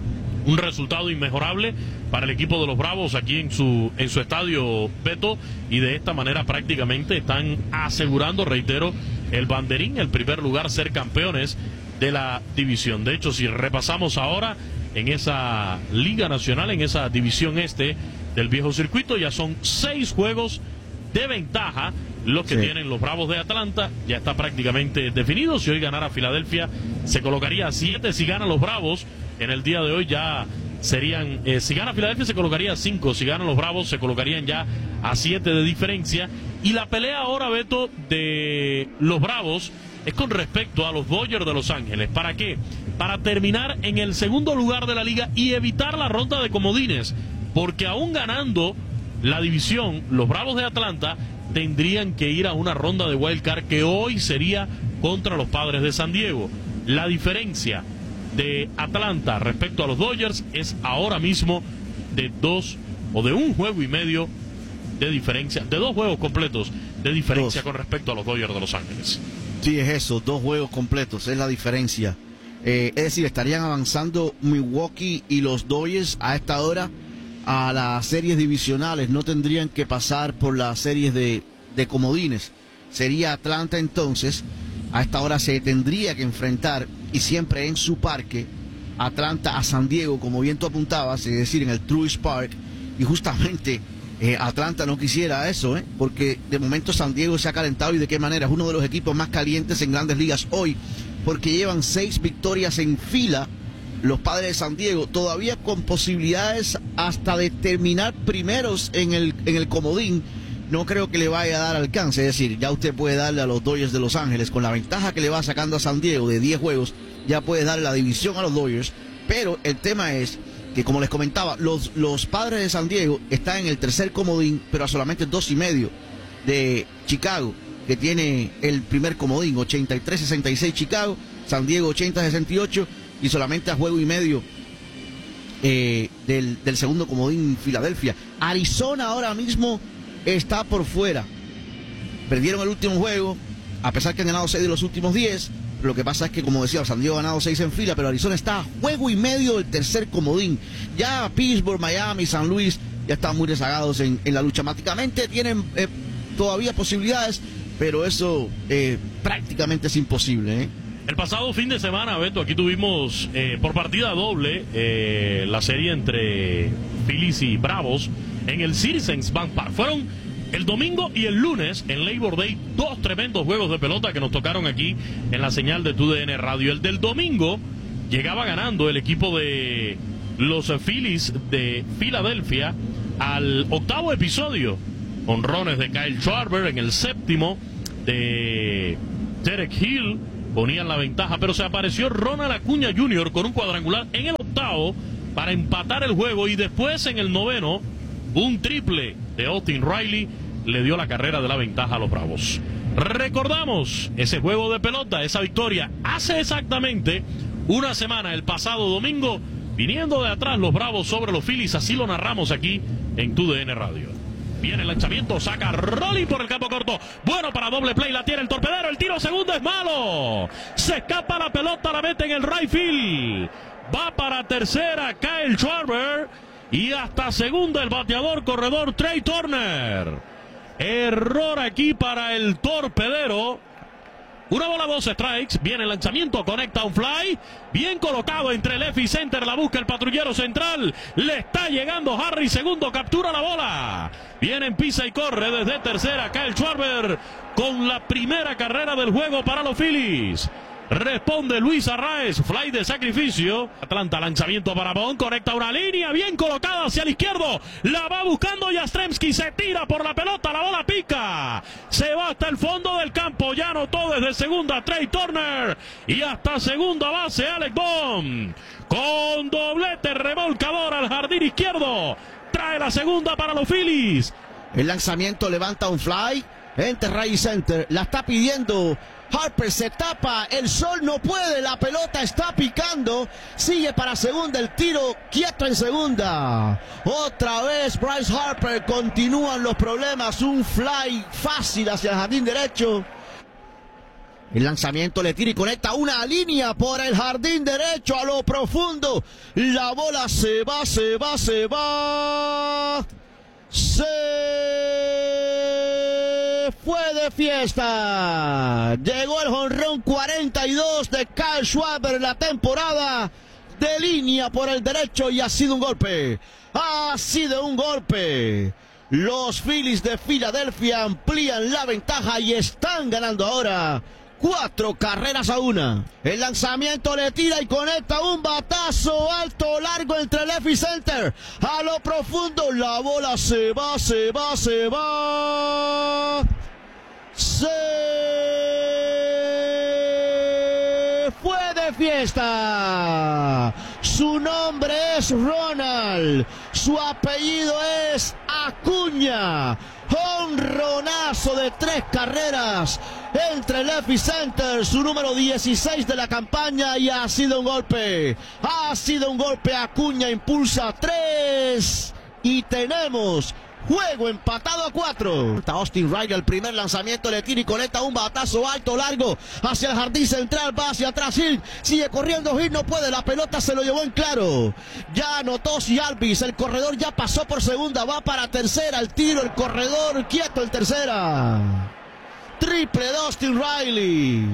un resultado inmejorable para el equipo de los Bravos aquí en su en su estadio, Beto, y de esta manera prácticamente están asegurando, reitero, el banderín, el primer lugar, ser campeones de la división. De hecho, si repasamos ahora en esa Liga Nacional, en esa división este del viejo circuito, ya son seis juegos de ventaja los que sí tienen los Bravos de Atlanta. Ya está prácticamente definido. Si hoy ganara Filadelfia, se colocaría a siete. Si ganan los Bravos en el día de hoy, ya serían, eh, si gana Filadelfia se colocaría a cinco, si ganan los Bravos se colocarían ya a siete de diferencia. Y la pelea ahora, Beto, de los Bravos es con respecto a los Dodgers de Los Ángeles. ¿Para qué? Para terminar en el segundo lugar de la liga y evitar la ronda de comodines, porque aún ganando la división, los Bravos de Atlanta tendrían que ir a una ronda de wild card que hoy sería contra los Padres de San Diego. La diferencia de Atlanta respecto a los Dodgers es ahora mismo de dos o de un juego y medio de diferencia, de dos juegos completos de diferencia dos. Con respecto a los Dodgers de Los Ángeles. Sí, es eso, dos juegos completos, es la diferencia. Eh, es decir, estarían avanzando Milwaukee y los Dodgers a esta hora a las series divisionales, no tendrían que pasar por las series de, de comodines. Sería Atlanta entonces, a esta hora se tendría que enfrentar, y siempre en su parque, Atlanta a San Diego, como bien tú apuntabas, es decir, en el Truist Park, y justamente eh, Atlanta no quisiera eso, ¿eh? porque de momento San Diego se ha calentado, y de qué manera, es uno de los equipos más calientes en Grandes Ligas hoy, porque llevan seis victorias en fila. Los Padres de San Diego todavía con posibilidades hasta de terminar primeros en el, en el comodín. No creo que le vaya a dar alcance, es decir, ya usted puede darle a los Dodgers de Los Ángeles, con la ventaja que le va sacando a San Diego de diez juegos, ya puede darle la división a los Dodgers. Pero el tema es que, como les comentaba, los, los Padres de San Diego están en el tercer comodín, pero a solamente dos y medio de Chicago, que tiene el primer comodín, ochenta y tres sesenta y seis Chicago, San Diego ochenta sesenta y ocho, y solamente a juego y medio eh, del, del segundo comodín Filadelfia. Arizona ahora mismo está por fuera. Perdieron el último juego, a pesar que han ganado seis de los últimos diez. Lo que pasa es que, como decía, San Diego ha ganado seis en fila, pero Arizona está a juego y medio del tercer comodín. Ya Pittsburgh, Miami, San Luis ya están muy rezagados en, en la lucha. Máticamente tienen eh, todavía posibilidades, pero eso eh, prácticamente es imposible, ¿eh? El pasado fin de semana, Beto, aquí tuvimos eh, por partida doble eh, la serie entre Phillies y Bravos en el Citizens Bank Park. Fueron el domingo y el lunes en Labor Day dos tremendos juegos de pelota que nos tocaron aquí en la señal de tu D N Radio. El del domingo llegaba ganando el equipo de los Phillies de Filadelfia al octavo episodio honrones de Kyle Schwarber, en el séptimo de Derek Hill ponían la ventaja, pero se apareció Ronald Acuña junior con un cuadrangular en el octavo para empatar el juego, y después en el noveno un triple de Austin Riley le dio la carrera de la ventaja a los Bravos. Recordamos ese juego de pelota, esa victoria hace exactamente una semana, el pasado domingo, viniendo de atrás los Bravos sobre los Phillies. Así lo narramos aquí en Tu D N Radio. Viene el lanzamiento, saca Rolling por el campo corto, bueno para doble play, la tiene el torpedero, el tiro segundo es malo, se escapa la pelota, la mete en el right field, va para tercera Kyle Schwarber, y hasta segunda el bateador corredor Trey Turner. Error aquí para el torpedero. Una bola, dos strikes. Viene el lanzamiento, conecta un fly. Bien colocado entre left y center. La busca el patrullero central. Le está llegando Harry. Segundo, captura la bola. Viene en pisa y corre desde tercera Kyle Schwarber con la primera carrera del juego para los Phillies. Responde Luis Arraez, fly de sacrificio. Atlanta, lanzamiento para Bond, conecta una línea bien colocada hacia el izquierdo. La va buscando Yastrzemski, se tira por la pelota, la bola pica. Se va hasta el fondo del campo, ya anotó desde segunda Trey Turner. Y hasta segunda base Alec Bond. Con doblete remolcador al jardín izquierdo. Trae la segunda para los Phillies. El lanzamiento levanta un fly. Entre right center, la está pidiendo Harper, se tapa, el sol no puede, la pelota está picando, sigue para segunda, el tiro quieto en segunda. Otra vez Bryce Harper, continúan los problemas, un fly fácil hacia el jardín derecho. El lanzamiento le tira y conecta una línea por el jardín derecho a lo profundo. La bola se va, se va, se va. Se fue de fiesta. Llegó el jonrón cuarenta y dos de Kyle Schwarber en la temporada. De línea por el derecho y ha sido un golpe. Ha sido un golpe. Los Phillies de Filadelfia amplían la ventaja y están ganando ahora. Cuatro carreras a una. El lanzamiento le tira y conecta un batazo alto, largo entre left y center. A lo profundo, la bola se va, se va, se va. Se fue de fiesta. Su nombre es Ronald. Su apellido es Acuña. Jonronazo de tres carreras entre left y center, su número dieciséis de la campaña, y ha sido un golpe. Ha sido un golpe. Acuña impulsa tres y tenemos juego empatado a cuatro. Austin Riley, el primer lanzamiento, le tira y conecta un batazo alto, largo, hacia el jardín central, va hacia atrás, Hill, sigue corriendo, Hill no puede, la pelota se lo llevó en claro. Ya anotó Alvis, el corredor ya pasó por segunda, va para tercera, el tiro, el corredor quieto en tercera. Triple de Austin Riley.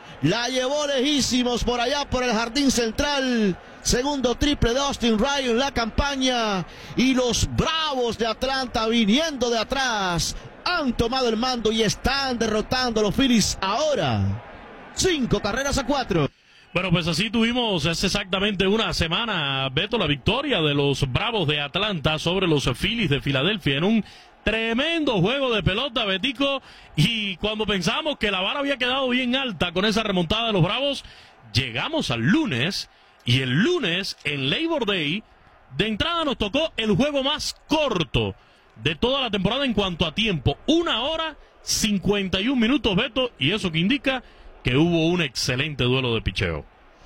La llevó lejísimos por allá por el jardín central. Segundo triple de Austin Riley en la campaña. Y los Bravos de Atlanta, viniendo de atrás, han tomado el mando y están derrotando a los Phillies ahora. Cinco carreras a cuatro. Bueno, pues así tuvimos hace exactamente una semana, Beto, la victoria de los Bravos de Atlanta sobre los Phillies de Filadelfia en un tremendo juego de pelota, Betico. Y cuando pensábamos que la vara había quedado bien alta con esa remontada de los Bravos, llegamos al lunes. Y el lunes, en Labor Day, de entrada nos tocó el juego más corto de toda la temporada en cuanto a tiempo. Una hora, cincuenta y un minutos, Beto, y eso que indica que hubo un excelente duelo de picheo.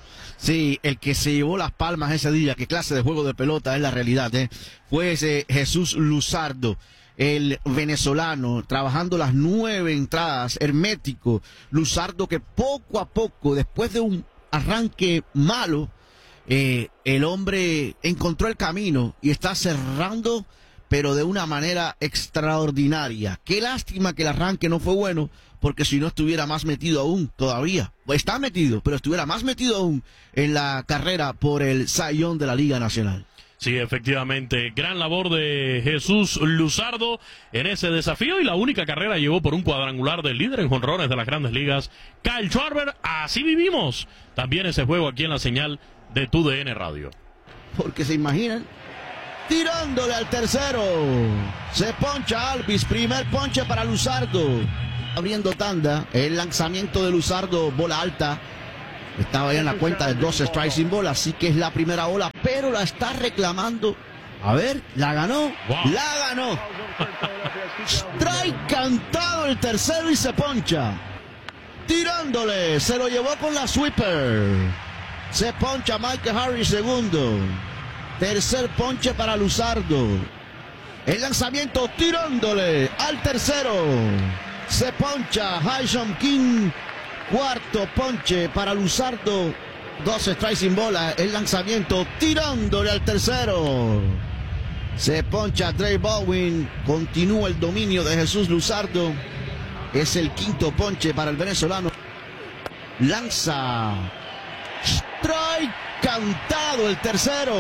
Sí, el que se llevó las palmas ese día, qué clase de juego de pelota es la realidad, ¿eh? Fue ese Jesús Luzardo, el venezolano, trabajando las nueve entradas, hermético. Luzardo que poco a poco, después de un arranque malo, Eh, el hombre encontró el camino y está cerrando, pero de una manera extraordinaria. Qué lástima que el arranque no fue bueno, porque si no estuviera más metido aún todavía. Está metido, pero estuviera más metido aún en la carrera por el Cy Young de la Liga Nacional. Sí, efectivamente, gran labor de Jesús Luzardo en ese desafío, y la única carrera llevó por un cuadrangular del líder en jonrones de las Grandes Ligas, Kyle Schwarber. Así vivimos también ese juego aquí en la señal de Tu D N Radio. Porque se imaginan, tirándole al tercero. Se poncha Alvis, primer ponche para Luzardo. Abriendo tanda, el lanzamiento de Luzardo, bola alta. Estaba ya en la cuenta de dos strikes sin bola, así que es la primera bola, pero la está reclamando. A ver, la ganó, wow. la ganó. Strike cantado el tercero y se poncha. Tirándole, se lo llevó con la sweeper. Se poncha Michael Harris segundo. Tercer ponche para Luzardo. El lanzamiento tirándole al tercero. Se poncha Hyun Kim. Cuarto ponche para Luzardo. Dos strikes sin bola. El lanzamiento tirándole al tercero. Se poncha Trey Baldwin. Continúa el dominio de Jesús Luzardo. Es el quinto ponche para el venezolano. Lanza. Strike cantado el tercero.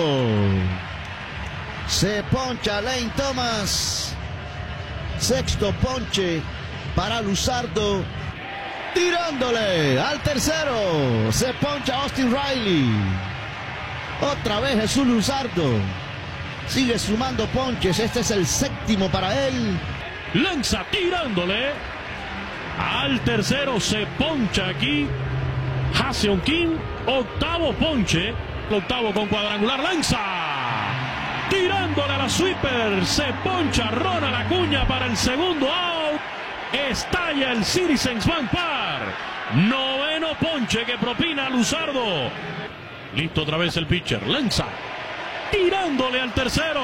Se poncha Lane Thomas. Sexto ponche para Luzardo. Tirándole al tercero. Se poncha Austin Riley. Otra vez Jesús Luzardo. Sigue sumando ponches. Este es el séptimo para él. Lanza tirándole al tercero. Se poncha aquí Hyun Kim. Octavo ponche. Octavo con cuadrangular. Lanza tirándole a la sweeper. Se poncha Ronald Acuña para el segundo out. Estalla el Citizens Bank Park. Noveno ponche que propina Luzardo. Listo otra vez el pitcher. Lanza tirándole al tercero.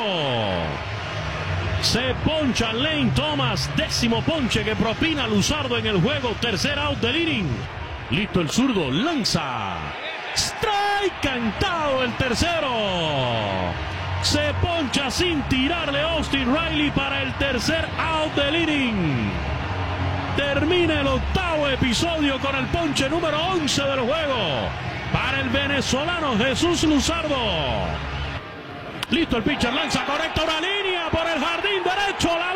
Se poncha Lane Thomas. Décimo ponche que propina Luzardo en el juego. Tercer out del inning. Listo el zurdo. Lanza. Strike cantado el tercero. Se poncha sin tirarle Austin Riley para el tercer out del inning. Termina el octavo episodio con el ponche número once del juego para el venezolano Jesús Luzardo. Listo el pitcher, lanza, conecta una línea por el jardín derecho, la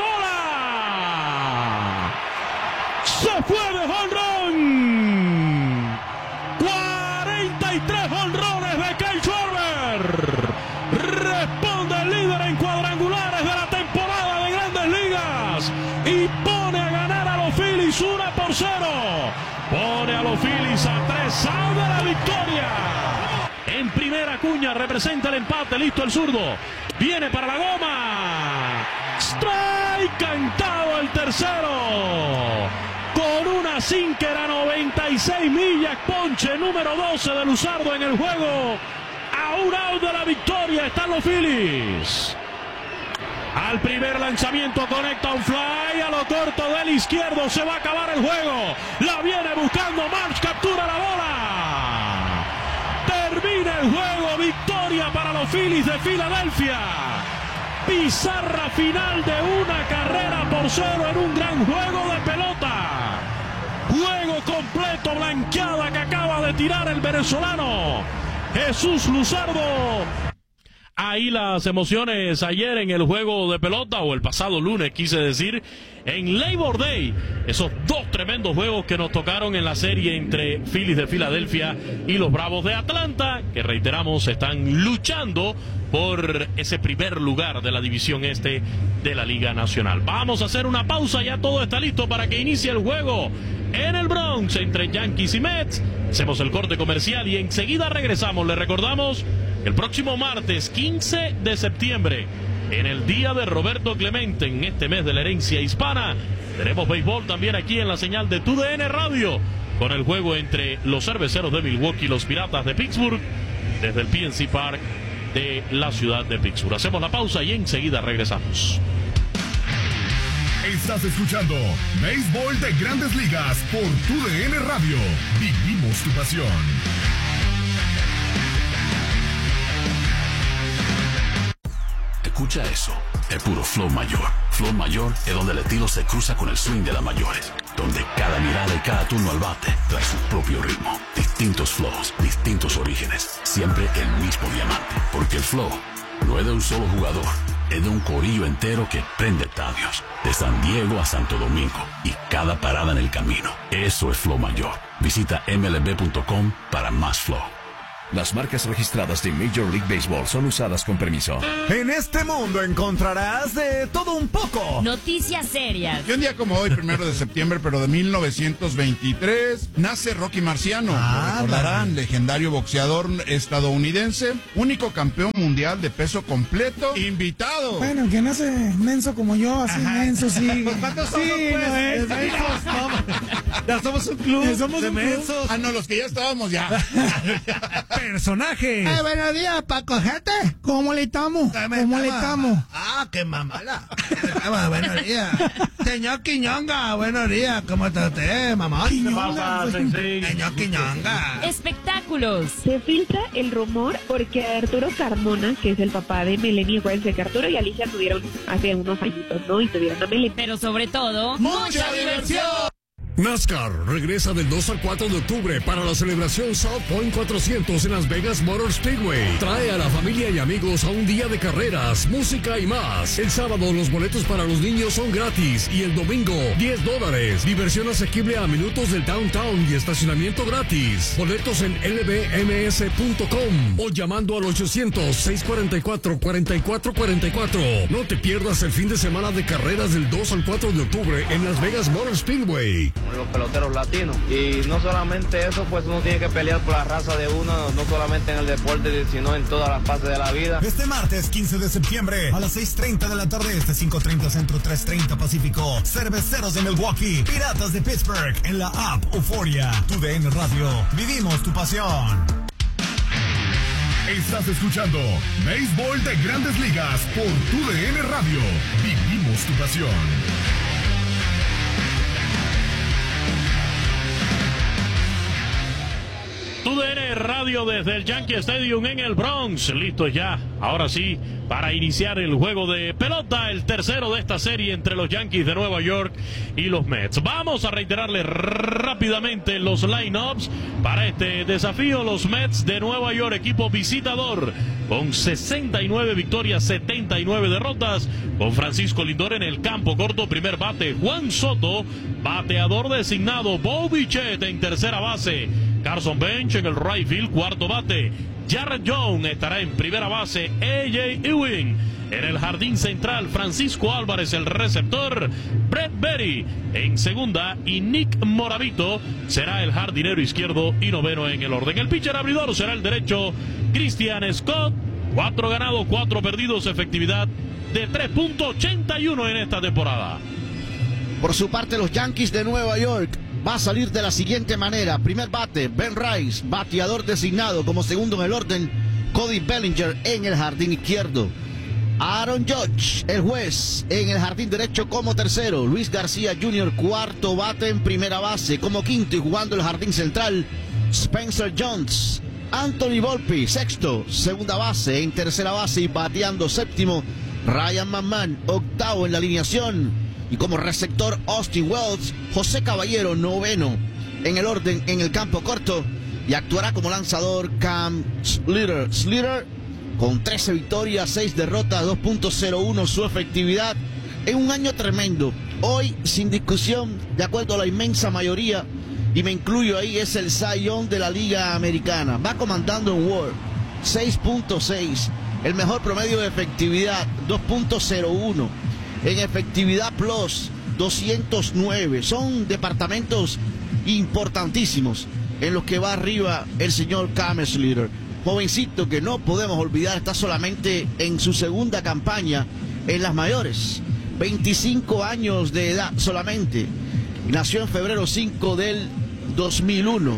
bola se fue de jonrón. cuarenta y tres jonrones de Kyle Schwarber. Responde el líder en cuadrangulares de la temporada de Grandes Ligas y pone a ganar a los Phillies una por cero. Pone a los Phillies a tres outs de la victoria. En primera, Acuña representa el empate. Listo el zurdo. Viene para la goma. Strike cantado el tercero. Con una sinker a noventa y seis millas. Ponche número doce de Luzardo en el juego. A un out de la victoria están los Phillies. Al primer lanzamiento conecta un fly a lo corto del izquierdo. Se va a acabar el juego. La viene buscando March. Captura la bola. Termina el juego. Victoria para los Phillies de Filadelfia. Pizarra final de una carrera por cero en un gran juego de pelota. Juego completo, blanqueada que acaba de tirar el venezolano Jesús Luzardo. Ahí las emociones ayer en el juego de pelota, o el pasado lunes quise decir, en Labor Day. Esos dos tremendos juegos que nos tocaron en la serie entre Phillies de Filadelfia y los Bravos de Atlanta, que reiteramos están luchando por ese primer lugar de la división este de la Liga Nacional. Vamos a hacer una pausa, ya todo está listo para que inicie el juego en el Bronx entre Yankees y Mets. Hacemos el corte comercial y enseguida regresamos. Les recordamos, el próximo martes quince de septiembre, en el día de Roberto Clemente, en este mes de la herencia hispana, tenemos béisbol también aquí en la señal de T U D N Radio, con el juego entre los Cerveceros de Milwaukee y los Piratas de Pittsburgh, desde el P N C Park de la ciudad de Pittsburgh. Hacemos la pausa y enseguida regresamos. Estás escuchando Béisbol de Grandes Ligas por T U D N Radio. Vivimos tu pasión. Escucha eso, es puro flow mayor. Flow mayor es donde el estilo se cruza con el swing de las mayores, donde cada mirada y cada turno al bate trae su propio ritmo. Distintos flows, distintos orígenes, siempre el mismo diamante. Porque el flow no es de un solo jugador, es de un corillo entero que prende estadios, de San Diego a Santo Domingo y cada parada en el camino. Eso es flow mayor. Visita M L B punto com para más flow. Las marcas registradas de Major League Baseball son usadas con permiso. En este mundo encontrarás de todo un poco. Noticias serias. Y un día como hoy, primero de septiembre, pero de mil novecientos veintitrés, nace Rocky Marciano. Ah, Lo recordarán, vale. legendario boxeador estadounidense, único campeón mundial de peso completo, invitado. Bueno, que no se menso como yo, así Ajá. menso, sí. ¿Cuántos sí, somos, pues? no es. De mensos, no. Ya somos un club Ya somos de un club. mensos. Ah, no, los que ya estábamos ya. Personajes. Eh, buenos días, Paco, gente. ¿Cómo le estamos? ¿Cómo le estamos? Ah, qué mamala. Buenos días. Señor Quiñonga, buenos días. ¿Cómo está usted, mamá? Quiñonga, pues. Señor Quiñonga. Espectáculos. Se filtra el rumor porque Arturo Carmona, que es el papá de Melanie, acuérdense que Arturo y Alicia tuvieron hace unos añitos, ¿no? Y tuvieron a Melanie. Pero sobre todo, ¡mucha diversión! NASCAR regresa del dos al cuatro de octubre para la celebración South Point cuatrocientos en Las Vegas Motor Speedway. Trae a la familia y amigos a un día de carreras, música y más. El sábado los boletos para los niños son gratis y el domingo diez dólares. Diversión asequible a minutos del downtown y estacionamiento gratis. Boletos en L B M S punto com o llamando al ochocientos, seiscientos cuarenta y cuatro, cuarenta y cuatro cuarenta y cuatro. No te pierdas el fin de semana de carreras del dos al cuatro de octubre en Las Vegas Motor Speedway. Los peloteros latinos, y no solamente eso, pues uno tiene que pelear por la raza de uno, no solamente en el deporte, sino en todas las fases de la vida. Este martes quince de septiembre a las seis treinta de la tarde, este cinco treinta Centro, tres treinta Pacífico, Cerveceros de Milwaukee, Piratas de Pittsburgh, en la app Euforia. Tu D N Radio, vivimos tu pasión. Estás escuchando Béisbol de Grandes Ligas por Tu D N Radio. Vivimos tu pasión. Tu D N Radio desde el Yankee Stadium en el Bronx. Listo ya, ahora sí, para iniciar el juego de pelota, el tercero de esta serie entre los Yankees de Nueva York y los Mets. Vamos a reiterarle rápidamente los lineups para este desafío. Los Mets de Nueva York, equipo visitador, con sesenta y nueve victorias, setenta y nueve derrotas, con Francisco Lindor en el campo corto, primer bate Juan Soto, bateador designado Bo Bichette en tercera base, Carson Bench en el right field, cuarto bate Jarrett Jones estará en primera base, A J Ewing en el jardín central, Francisco Álvarez el receptor, Brett Berry en segunda y Nick Moravito será el jardinero izquierdo y noveno en el orden. El pitcher abridor será el derecho Christian Scott, cuatro ganados, cuatro perdidos, efectividad de tres punto ochenta y uno en esta temporada. Por su parte, los Yankees de Nueva York va a salir de la siguiente manera. Primer bate, Ben Rice, bateador designado. Como segundo en el orden, Cody Bellinger en el jardín izquierdo. Aaron Judge, el juez, en el jardín derecho como tercero. Luis García junior, cuarto bate en primera base. Como quinto y jugando el jardín central, Spencer Jones. Anthony Volpe, sexto, segunda base. En tercera base y bateando séptimo, Ryan McMahon, octavo en la alineación. Y como receptor, Austin Wells, José Caballero, noveno en el orden en el campo corto. Y actuará como lanzador Cam Slater. Slater con trece victorias, seis derrotas, dos punto cero uno su efectividad en un año tremendo. Hoy, sin discusión, de acuerdo a la inmensa mayoría, y me incluyo ahí, es el Cy Young de la Liga Americana. Va comandando en W A R, seis punto seis. El mejor promedio de efectividad, dos punto cero uno. En efectividad plus, doscientos nueve. Son departamentos importantísimos en los que va arriba el señor Cam Slater. Jovencito que no podemos olvidar, está solamente en su segunda campaña en las mayores. veinticinco años de edad solamente. Nació en febrero cinco del dos mil uno.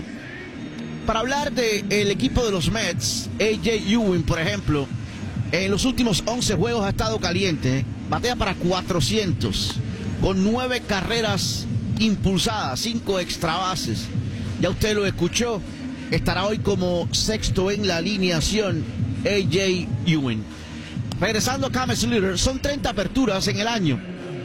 Para hablar del equipo de los Mets, A J Ewing, por ejemplo, en los últimos once juegos ha estado caliente. Batea para cuatrocientos, con nueve carreras impulsadas, cinco extra bases. Ya usted lo escuchó, estará hoy como sexto en la alineación A J Ewing. Regresando a Cam Slater, son treinta aperturas en el año,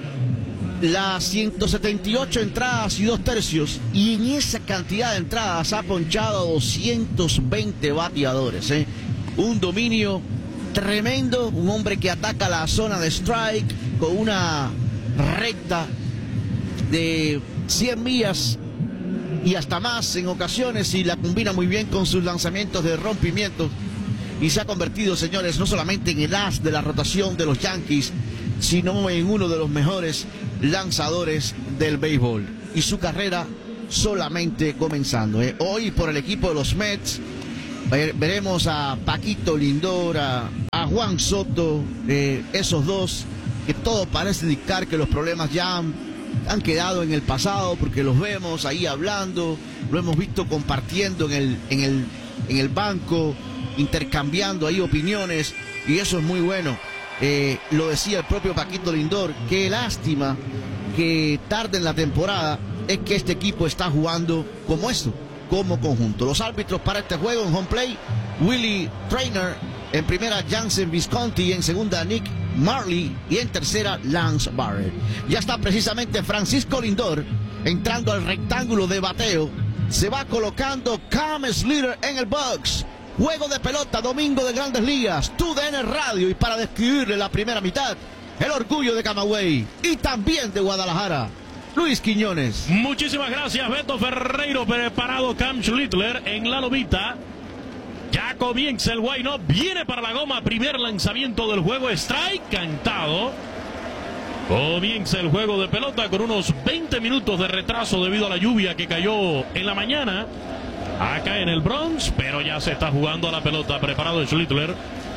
las ciento setenta y ocho entradas y dos tercios, y en esa cantidad de entradas ha ponchado a doscientos veinte bateadores, ¿eh? Un dominio tremendo, un hombre que ataca la zona de strike con una recta de cien millas y hasta más en ocasiones, y la combina muy bien con sus lanzamientos de rompimientos. Y se ha convertido, señores, no solamente en el as de la rotación de los Yankees, sino en uno de los mejores lanzadores del béisbol. Y su carrera solamente comenzando. ¿eh? Hoy por el equipo de los Mets veremos a Paquito Lindor, a, a Juan Soto, eh, esos dos que todo parece indicar que los problemas ya han, han quedado en el pasado, porque los vemos ahí hablando, lo hemos visto compartiendo en el, en el, en el banco, intercambiando ahí opiniones, y eso es muy bueno. Eh, lo decía el propio Paquito Lindor, qué lástima que tarde en la temporada, es que este equipo está jugando como esto, como conjunto. Los árbitros para este juego: en home play, Willie Trainer; en primera, Jansen Visconti; en segunda, Nick Marley; y en tercera, Lance Barrett. Ya está precisamente Francisco Lindor entrando al rectángulo de bateo. Se va colocando Cam Slater en el box. Juego de pelota, domingo de Grandes Ligas, T U D N Radio. Y para describirle la primera mitad, el orgullo de Camagüey y también de Guadalajara, Luis Quiñones. Muchísimas gracias, Beto Ferreiro. Preparado Cam Schlittler en la lomita. Ya comienza el wind-up. Viene para la goma. Primer lanzamiento del juego. Strike cantado. Comienza el juego de pelota con unos veinte minutos de retraso debido a la lluvia que cayó en la mañana acá en el Bronx, pero ya se está jugando a la pelota. Preparado Schlittler.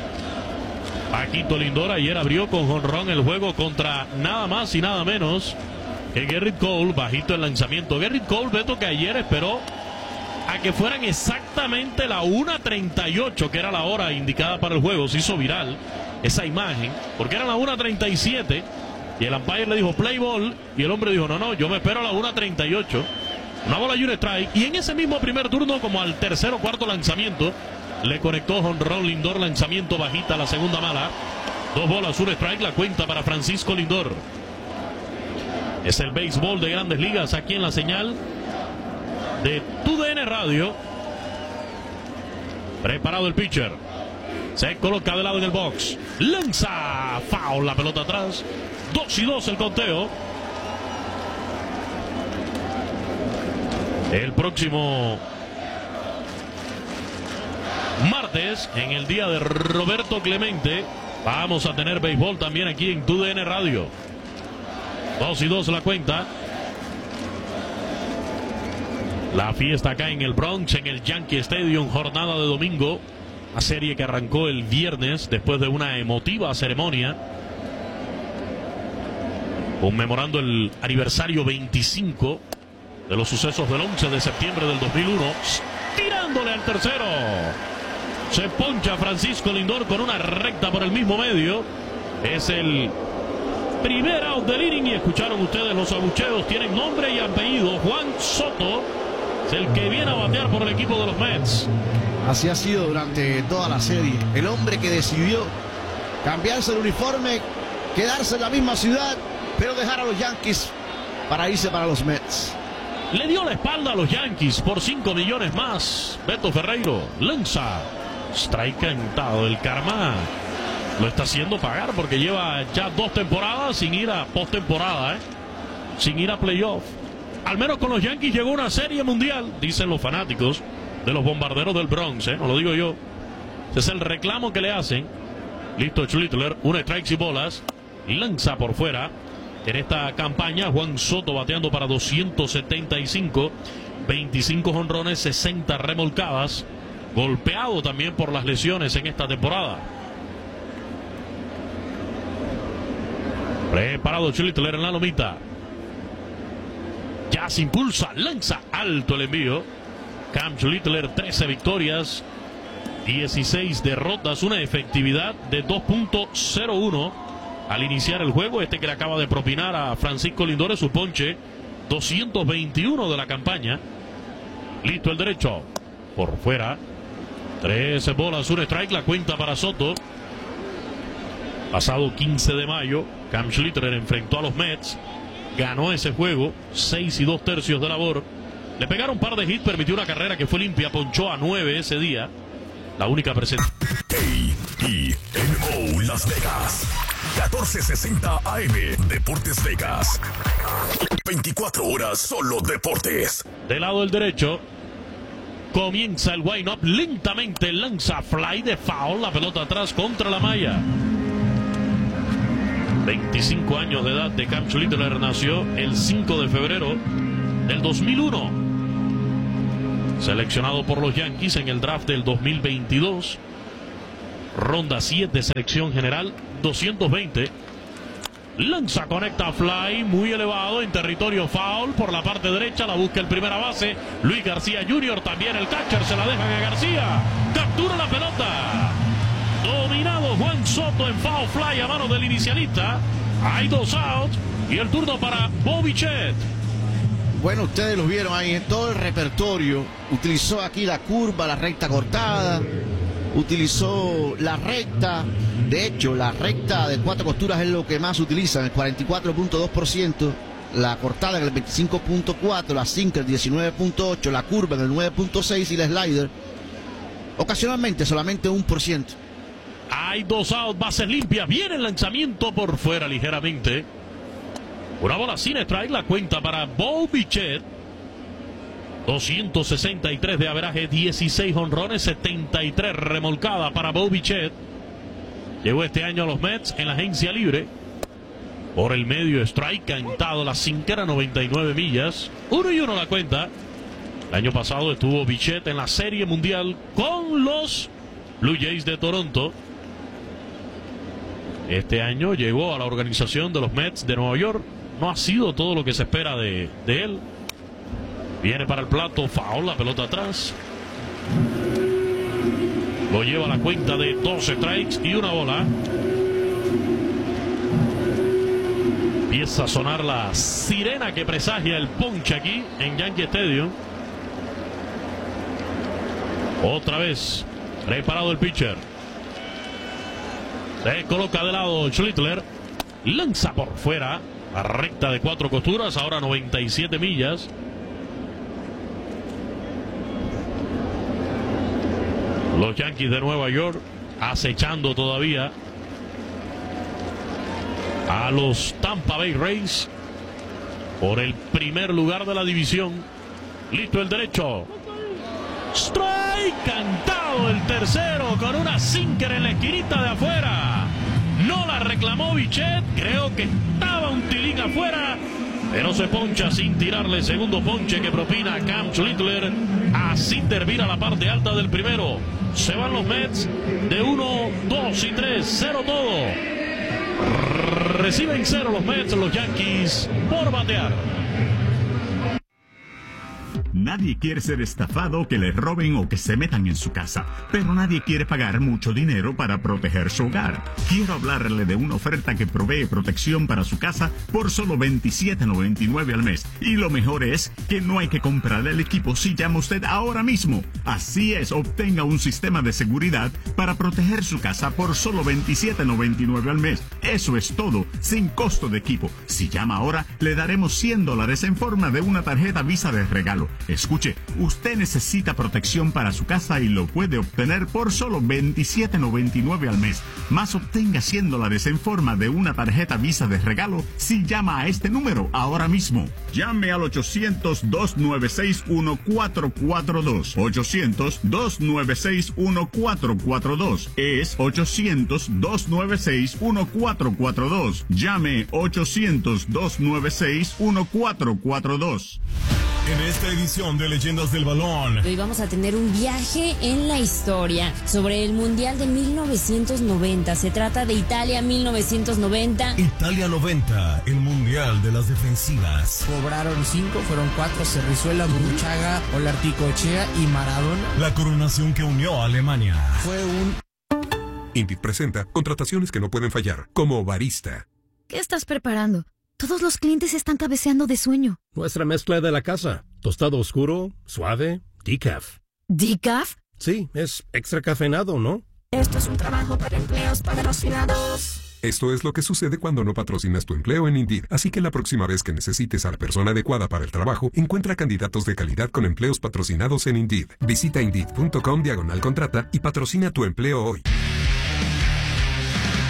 Paquito Lindor ayer abrió con jonrón el juego contra nada más y nada menos que Gerrit Cole. Bajito el lanzamiento. Gerrit Cole, Beto, que ayer esperó a que fueran exactamente la una treinta y ocho, que era la hora indicada para el juego. Se hizo viral esa imagen, porque era la una treinta y siete, y el umpire le dijo play ball, y el hombre dijo no, no, yo me espero a la una treinta y ocho. Una bola y un strike, y en ese mismo primer turno, como al tercer o cuarto lanzamiento, le conectó jonrón Lindor. Lanzamiento bajita, la segunda mala. Dos bolas, un strike, la cuenta para Francisco Lindor. Es el béisbol de Grandes Ligas aquí en la señal de T U D N Radio. Preparado el pitcher. Se coloca de lado en el box. Lanza. Foul, la pelota atrás. Dos y dos el conteo. El próximo martes, en el día de Roberto Clemente, vamos a tener béisbol también aquí en T U D N Radio. Dos y dos la cuenta. La fiesta acá en el Bronx, en el Yankee Stadium, jornada de domingo. Una serie que arrancó el viernes después de una emotiva ceremonia conmemorando el aniversario veinticinco de los sucesos del once de septiembre del dos mil uno. Tirándole al tercero. Se poncha Francisco Lindor con una recta por el mismo medio. Es el primer out del inning, y escucharon ustedes los abucheos. Tienen nombre y apellido. Juan Soto es el que viene a batear por el equipo de los Mets. Así ha sido durante toda la serie. El hombre que decidió cambiarse el uniforme, quedarse en la misma ciudad, pero dejar a los Yankees para irse para los Mets. Le dio la espalda a los Yankees por cinco millones más. Beto Ferreiro lanza. Strike cantado. El karma lo está haciendo pagar, porque lleva ya dos temporadas sin ir a postemporada, ¿eh? sin ir a playoff. Al menos con los Yankees llegó una serie mundial, dicen los fanáticos de los Bombarderos del Bronx, ¿eh? no lo digo yo. Ese es el reclamo que le hacen. Listo Schlittler, un strikes y bolas. Lanza por fuera. En esta campaña, Juan Soto bateando para doscientos setenta y cinco, veinticinco jonrones, sesenta remolcadas. Golpeado también por las lesiones en esta temporada. Preparado Schlittler en la lomita. Ya se impulsa, lanza alto el envío. Cam Schlittler, trece victorias, dieciséis derrotas, una efectividad de dos punto cero uno. Al iniciar el juego, este que le acaba de propinar a Francisco Lindor es su ponche doscientos veintiuno de la campaña. Listo el derecho. Por fuera. trece bolas, un strike, la cuenta para Soto. Pasado quince de mayo, Cam Schlittler enfrentó a los Mets. Ganó ese juego, seis y dos tercios de labor. Le pegaron un par de hits, permitió una carrera que fue limpia, ponchó a nueve ese día. La única presentación. A E N O Las Vegas. catorce sesenta A M, Deportes Vegas. veinticuatro horas solo deportes. Del lado del derecho, comienza el wind-up lentamente, lanza fly de foul, la pelota atrás contra la malla. veinticinco años de edad de Cam Schlittler, nació el cinco de febrero del dos mil uno. Seleccionado por los Yankees en el draft del dos mil veintidós. Ronda siete de selección general, doscientos veinte. Lanza, conecta fly, muy elevado en territorio foul por la parte derecha, la busca el primera base, Luis García junior, también el catcher, se la dejan a García, captura la pelota. Dominado Juan Soto en foul fly a mano del inicialista. Hay dos outs y el turno para Bo Bichette. Bueno, ustedes lo vieron ahí en todo el repertorio. Utilizó aquí la curva, la recta cortada. Utilizó la recta. De hecho, la recta de cuatro costuras es lo que más utilizan, el cuarenta y cuatro punto dos por ciento. La cortada en el veinticinco punto cuatro por ciento. La sinker diecinueve punto ocho por ciento. La curva en el nueve punto seis por ciento. Y la slider ocasionalmente solamente un por ciento. Hay dos outs, bases limpias. Viene el lanzamiento por fuera ligeramente. Una bola sin strike, la cuenta para Bo Bichette. doscientos sesenta y tres de averaje, dieciséis jonrones, setenta y tres remolcada para Bo Bichette. Llegó este año a los Mets en la agencia libre. Por el medio, strike, cantado la sinquera, noventa y nueve millas. Uno y uno la cuenta. El año pasado estuvo Bichette en la Serie Mundial con los Blue Jays de Toronto. Este año llegó a la organización de los Mets de Nueva York. No ha sido todo lo que se espera de, de él. Viene para el plato, foul, la pelota atrás. Lo lleva a la cuenta de dos strikes y una bola. Empieza a sonar la sirena que presagia el ponche aquí en Yankee Stadium. Otra vez, preparado el pitcher. Se coloca de lado Schlittler. Lanza por fuera. La recta de cuatro costuras, ahora noventa y siete millas. Los Yankees de Nueva York acechando todavía a los Tampa Bay Rays por el primer lugar de la división. Listo el derecho. Strike, cantado el tercero con una sinker en la esquinita de afuera. No la reclamó Bichette, creo que estaba un tilín afuera, pero se poncha sin tirarle. Segundo ponche que propina Cam Schlittler. Así termina la parte alta del primero. Se van los Mets de uno, dos y tres, cero todo. Reciben cero los Mets, los Yankees por batear. Nadie quiere ser estafado, que le roben o que se metan en su casa, pero nadie quiere pagar mucho dinero para proteger su hogar. Quiero hablarle de una oferta que provee protección para su casa por solo veintisiete noventa y nueve al mes. Y lo mejor es que no hay que comprar el equipo si llama usted ahora mismo. Así es, obtenga un sistema de seguridad para proteger su casa por solo veintisiete noventa y nueve al mes. Eso es todo, sin costo de equipo. Si llama ahora, le daremos cien dólares en forma de una tarjeta Visa de regalo. Escuche, usted necesita protección para su casa y lo puede obtener por solo veintisiete noventa y nueve al mes. Más obtenga cien dólares en forma de una tarjeta Visa de regalo si llama a este número ahora mismo. Llame al ochocientos, dos nueve seis, uno cuatro cuatro dos. ochocientos, dos nueve seis, uno cuatro cuatro dos. Es ochocientos, dos nueve seis, uno cuatro cuatro dos. Llame ochocientos, dos nueve seis, uno cuatro cuatro dos. En esta edición de Leyendas del Balón, hoy vamos a tener un viaje en la historia sobre el Mundial de mil novecientos noventa. Se trata de Italia mil novecientos noventa. Italia noventa, el Mundial de las defensivas. Cobraron cinco, fueron cuatro: Cerrizuela, Burruchaga, Olarticochea y Maradona. La coronación que unió a Alemania. Fue un... Indeed presenta contrataciones que no pueden fallar, como barista. ¿Qué estás preparando? Todos los clientes están cabeceando de sueño. Nuestra mezcla de la casa. Tostado oscuro, suave, decaf. ¿Decaf? Sí, es extra cafeinado, ¿no? Esto es un trabajo para empleos patrocinados. Esto es lo que sucede cuando no patrocinas tu empleo en Indeed. Así que la próxima vez que necesites a la persona adecuada para el trabajo, encuentra candidatos de calidad con empleos patrocinados en Indeed. Visita Indeed punto com diagonal contrata y patrocina tu empleo hoy.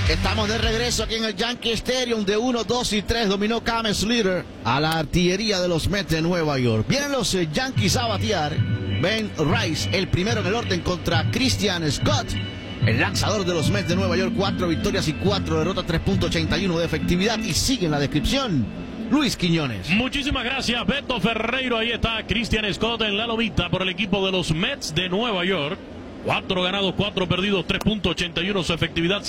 Estamos de regreso aquí en el Yankee Stadium. De uno, dos y tres dominó Cam Slater a la artillería de los Mets de Nueva York. Vienen los eh, Yankees a batear. Ben Rice, el primero en el orden contra Christian Scott, el lanzador de los Mets de Nueva York. Cuatro victorias y cuatro derrotas, tres punto ochenta y uno de efectividad. Y sigue en la descripción Luis Quiñones. Muchísimas gracias, Beto Ferreiro. Ahí está Christian Scott en la lomita por el equipo de los Mets de Nueva York. Cuatro ganados, cuatro perdidos, tres punto ochenta y uno su efectividad.